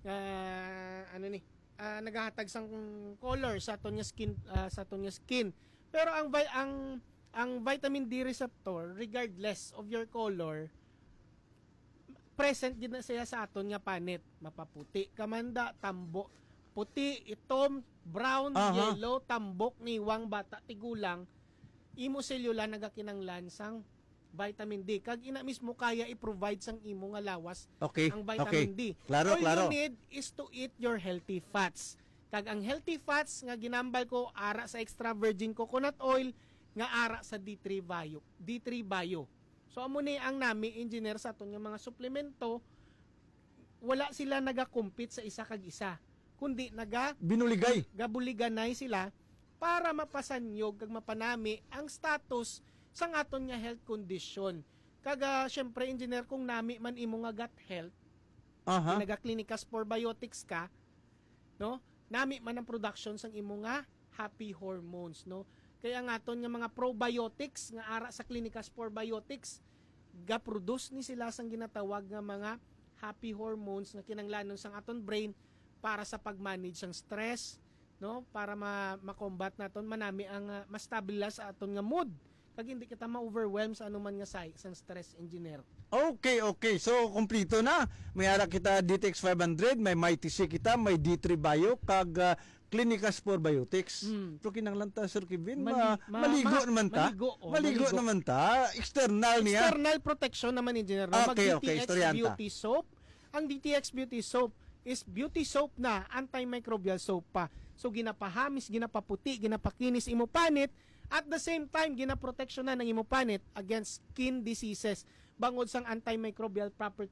nagahatag sang color sa aton nga skin. Pero ang vitamin D receptor, regardless of your color, present gid na siya sa aton nga panit. Mapaputi kamanda, tambo, puti, itom, brown, yellow, tambok, niwang, bata, tigulang, imo selula nagakinanglan sang vitamin D. Kag ina mismo kaya i-provide sang imo nga lawas ang vitamin D. Klaro. All you need is to eat your healthy fats. Kag ang healthy fats nga ginambal ko ara sa extra virgin coconut oil nga ara sa D3 bio. So amo ni ang nami, engineer, sa aton nga mga suplemento, wala sila naga-compete sa isa kag isa, kundi gabuliganay sila para mapasanyog kag mapanami ang status sang aton nga health condition. Kaga syempre, engineer, kung nami man imo nga gut health, naga-clinical spore biotics ka, no? Nami man ang production sang imo nga happy hormones, no? Kaya nga aton nga mga probiotics nga ara sa clinical spore biotics, ga-produce ni sila sang ginatawag nga mga happy hormones na kinanglanon sang aton brain para sa pag-manage sang stress, no? Para ma-combat naton manami ang ma-stabilize sa aton nga mood. Kag hindi kita ma-overwhelm sa anuman nga sang stress, engineer. Okay. So kompleto na. May ara kita DTX 500, may Mighty C kita, may D3 bio kag Clinica Spore Biotics. So kinanglan ta, Sir Kevin, maligo naman ta. Maligo naman ta. External niya. External protection naman, engineer. Okay, Beauty Soap. Ang DTX Beauty Soap is beauty soap na, antimicrobial soap pa. So ginapahamis, ginapaputi, ginapakinis imo panit, at the same time ginaproteksyon na ng imo panit against skin diseases bangod sang antimicrobial property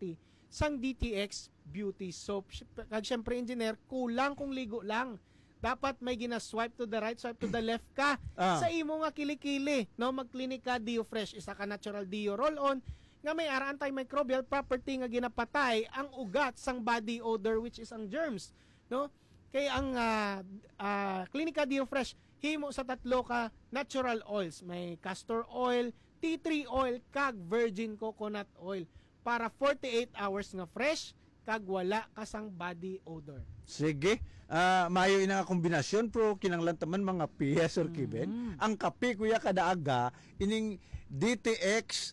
sang DTX Beauty Soap. Kag syempre engineer, kulang kung ligo lang. Dapat may gina-swipe to the right, swipe to the left ka. Sa imo nga kilikili, no, mag-Clinica Deo Fresh, isa ka natural deo roll-on nga may antimicrobial property nga ginapatay ang ugat sang body odor which is ang germs, no? Kay ang Clinica Deo Fresh himo sa 3 ka natural oils, may castor oil, tea tree oil kag virgin coconut oil para 48 hours nga fresh kag wala kasang body odor. Sige. Mayo ina nga kombinasyon pero kinanglan taman mga PS or kiben. Ang kape kuya kada aga ining DTX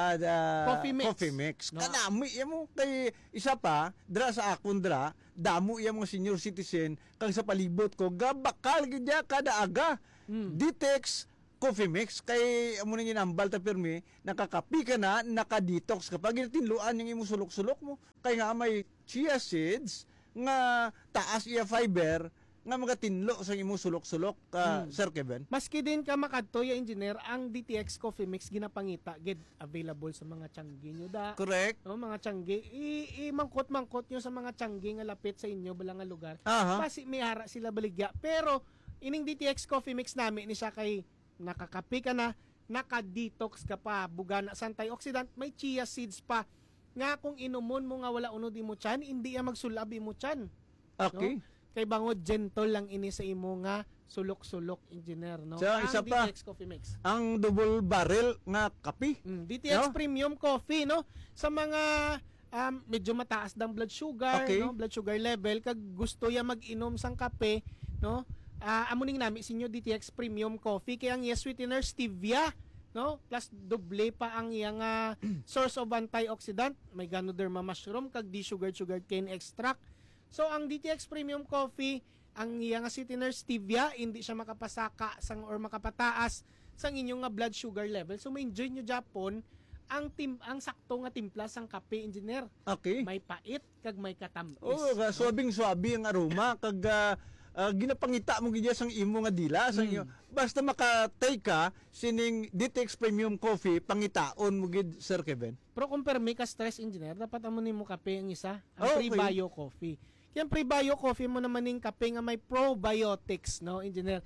Coffee Mix. No? Kanami mo kay isa pa dra sa akon dra damo iya mga senior citizen kag sa palibot ko gabakal gid kada aga. DTX Coffee Mix kay amo ning inambal ta pirmi nakakapi ka na naka-detox kapag tinluan yung imo sulok-sulok mo kay nga may chia seeds nga taas iya fiber nga magatinlo sa imo sulok-sulok Sir Kevin. Maski din ka makadto ya engineer ang DTX Coffee Mix ginapangita gid available sa mga tianggi nyo da. Correct. No, mga tianggi mangkot nyo sa mga tianggi nga lapit sa inyo bala nga lugar. Basi may hara sila baligya. Pero ining DTX Coffee Mix nami ni siya kay nakakapi ka na, naka-detox ka pa, bugana sa antioxidant, may chia seeds pa. Nga kung inumon mo nga wala unod imo tiyan, hindi ya magsulab imo tiyan. Okay. No? Kay bangod gentle lang ini sa imo nga sulok-sulok engineer, no? So, ang isa pa, DTX Coffee Mix. Ang double barrel nga kape. DTX no? Premium Coffee, no? Sa mga medyo mataas dang blood sugar, no? Blood sugar level, kag gusto ya mag-inom sang kape, no? Amuning nami sinyo DTX Premium Coffee kay ang sweetener stevia, no? Plus doble pa ang iyang source of antioxidant, may Ganoderma mushroom kag sugar cane extract. So ang DTX Premium Coffee, ang iyang sweetener stevia, hindi siya makapasaka sang or makapataas sang inyong blood sugar level. So may enjoy nyo Japon ang sakto nga timpla sang kape engineer. Okay. May pait kag may katamis. Suabing-suabi ang aroma kag ginapangita mo gid sang imo nga dila sang iyo. Basta maka-take ka sining DTX Premium Coffee pangitaon mo gid Sir Kevin. Pero kung permi ka stress engineer, dapat amo nimo kape ang isa, ang Pre-Bio Coffee. Kaya Pre-Bio Coffee mo naman ning kape nga may probiotics, no engineer.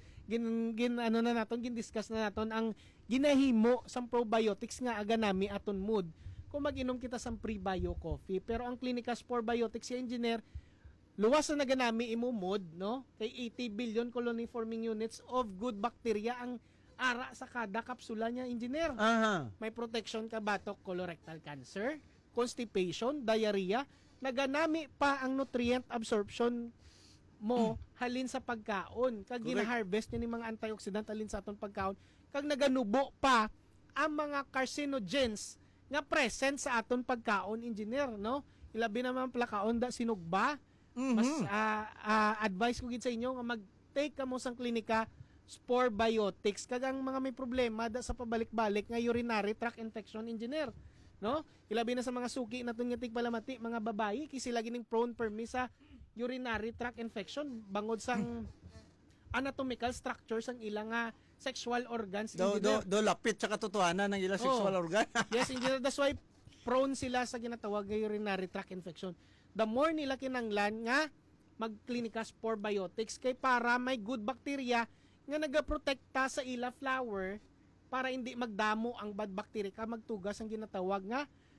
Gin-discuss na naton ang ginahimo sang probiotics nga aga nami aton mood kung mag-inom kita sang Pre-Bio Coffee. Pero ang Clinica Spore Biotics si engineer, luwas na naganami imo mood, no? Kay 80 billion colony forming units of good bacteria ang ara sa kada kapsula niya, engineer. May protection ka batok colorectal cancer, constipation, diarrhea, naganami pa ang nutrient absorption mo halin sa pagkaon. Kag gina-harvest ni mga antioxidant halin sa aton pagkaon. Kag naganubo pa ang mga carcinogens nga present sa aton pagkaon, engineer, no? Ilabi naman plakaon da sinugba. Mas advice ko gid sa inyo nga mag-take ka mo sang klinika Spore Biotics kag ang mga may problema da sa pabalik-balik nga urinary tract infection, engineer, no? Ilabi na sa mga suki naton nga tigpalamati, mga babayi kay sila gining prone permi sa urinary tract infection bangod sang anatomical structures ang ilang sexual organs, engineer. Do lapit sa katotohanan ng ilang sexual organ. Yes, engineer, that's why prone sila sa ginatawag nga urinary tract infection. The more nila kinanglan nga mag-Clinica Spore Biotics kay para may good bacteria nga nagaprotekta sa ila flower para hindi magdamo ang bad bacteria ka magtugas ang ginatawag nga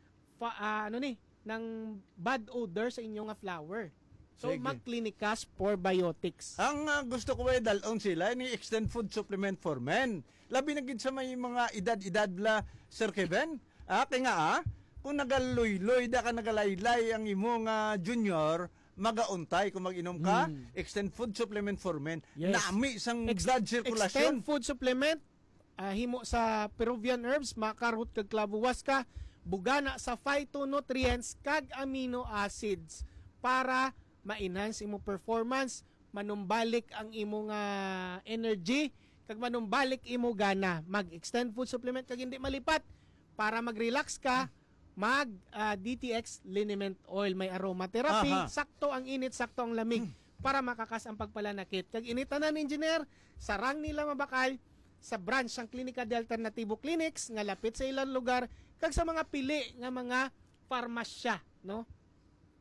ng bad odor sa inyong flower. So mag-Clinica Spore Biotics. Ang gusto ko ay dalon sila ni Extend Food Supplement for Men. Labi na gid sa may mga edad-edad la Sir Kevin. Kaya nga kung nagaluy-luy da ka nagalaylay ang imo nga junior, magauntay kung mag-inom ka, Extend Food Supplement for Men. Yes. Nami sang blood circulation. Extend Food Supplement, himo sa Peruvian herbs, makarot kag clavuas ka, bugana sa phytonutrients kag amino acids para ma-enhance imo performance, manumbalik ang imo nga energy, kag manumbalik imo gana. Mag-Extend Food Supplement kag hindi malipat para mag-relax ka. DTX liniment oil, may aromatherapy, sakto ang init, sakto ang lamig para makakas ang pagpalanakit. Kag initanan engineer, sarang nila mabakal sa branch ng Klinika de Alternativo Clinics nga lapit sa ilang lugar kag sa mga pili nga mga farmasya, no?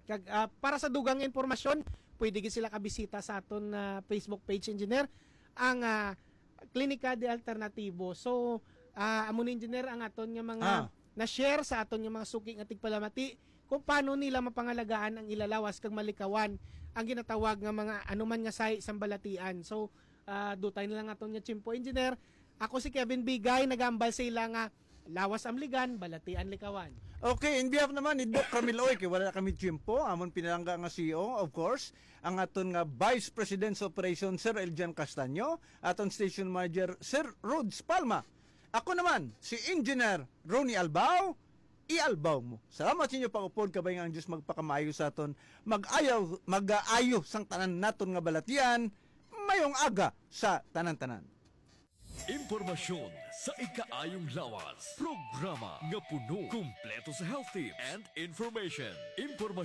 Kag para sa dugang impormasyon, pwede gid sila kabisita sa aton Facebook page, engineer, ang Klinika de Alternatibo. So amo ni engineer ang aton nga mga na-share sa aton nga mga suki nga tigpalamati kung paano nila mapangalagaan ang ilalawas kag malikawan ang ginatawag nga mga anuman nga say sambalatian. So dutay na lang aton nga chimpo, engineer. Ako si Kevin Bigay, nagambal sa ila nga lawas amligan, balatian likawan. Okay, in behalf naman ni Doc Camilo Oy, kay wala kami chimpo, amon pinalangga nga CEO, of course, ang aton nga Vice President sa Operation, Sir Eljan Castaño, aton Station Manager, Sir Rods Palma. Ako naman, si Engineer Ronnie Albao, ialbaw mo. Salamat sa inyo pag-upod, kabay nga ang Diyos magpakamayo sa aton, mag-aayo sang tanan naton nga balatian, mayong aga sa tanan-tanan. Impormasyon sa ikaayong lawas. Programa nga puno, kumpleto sa health tips and information.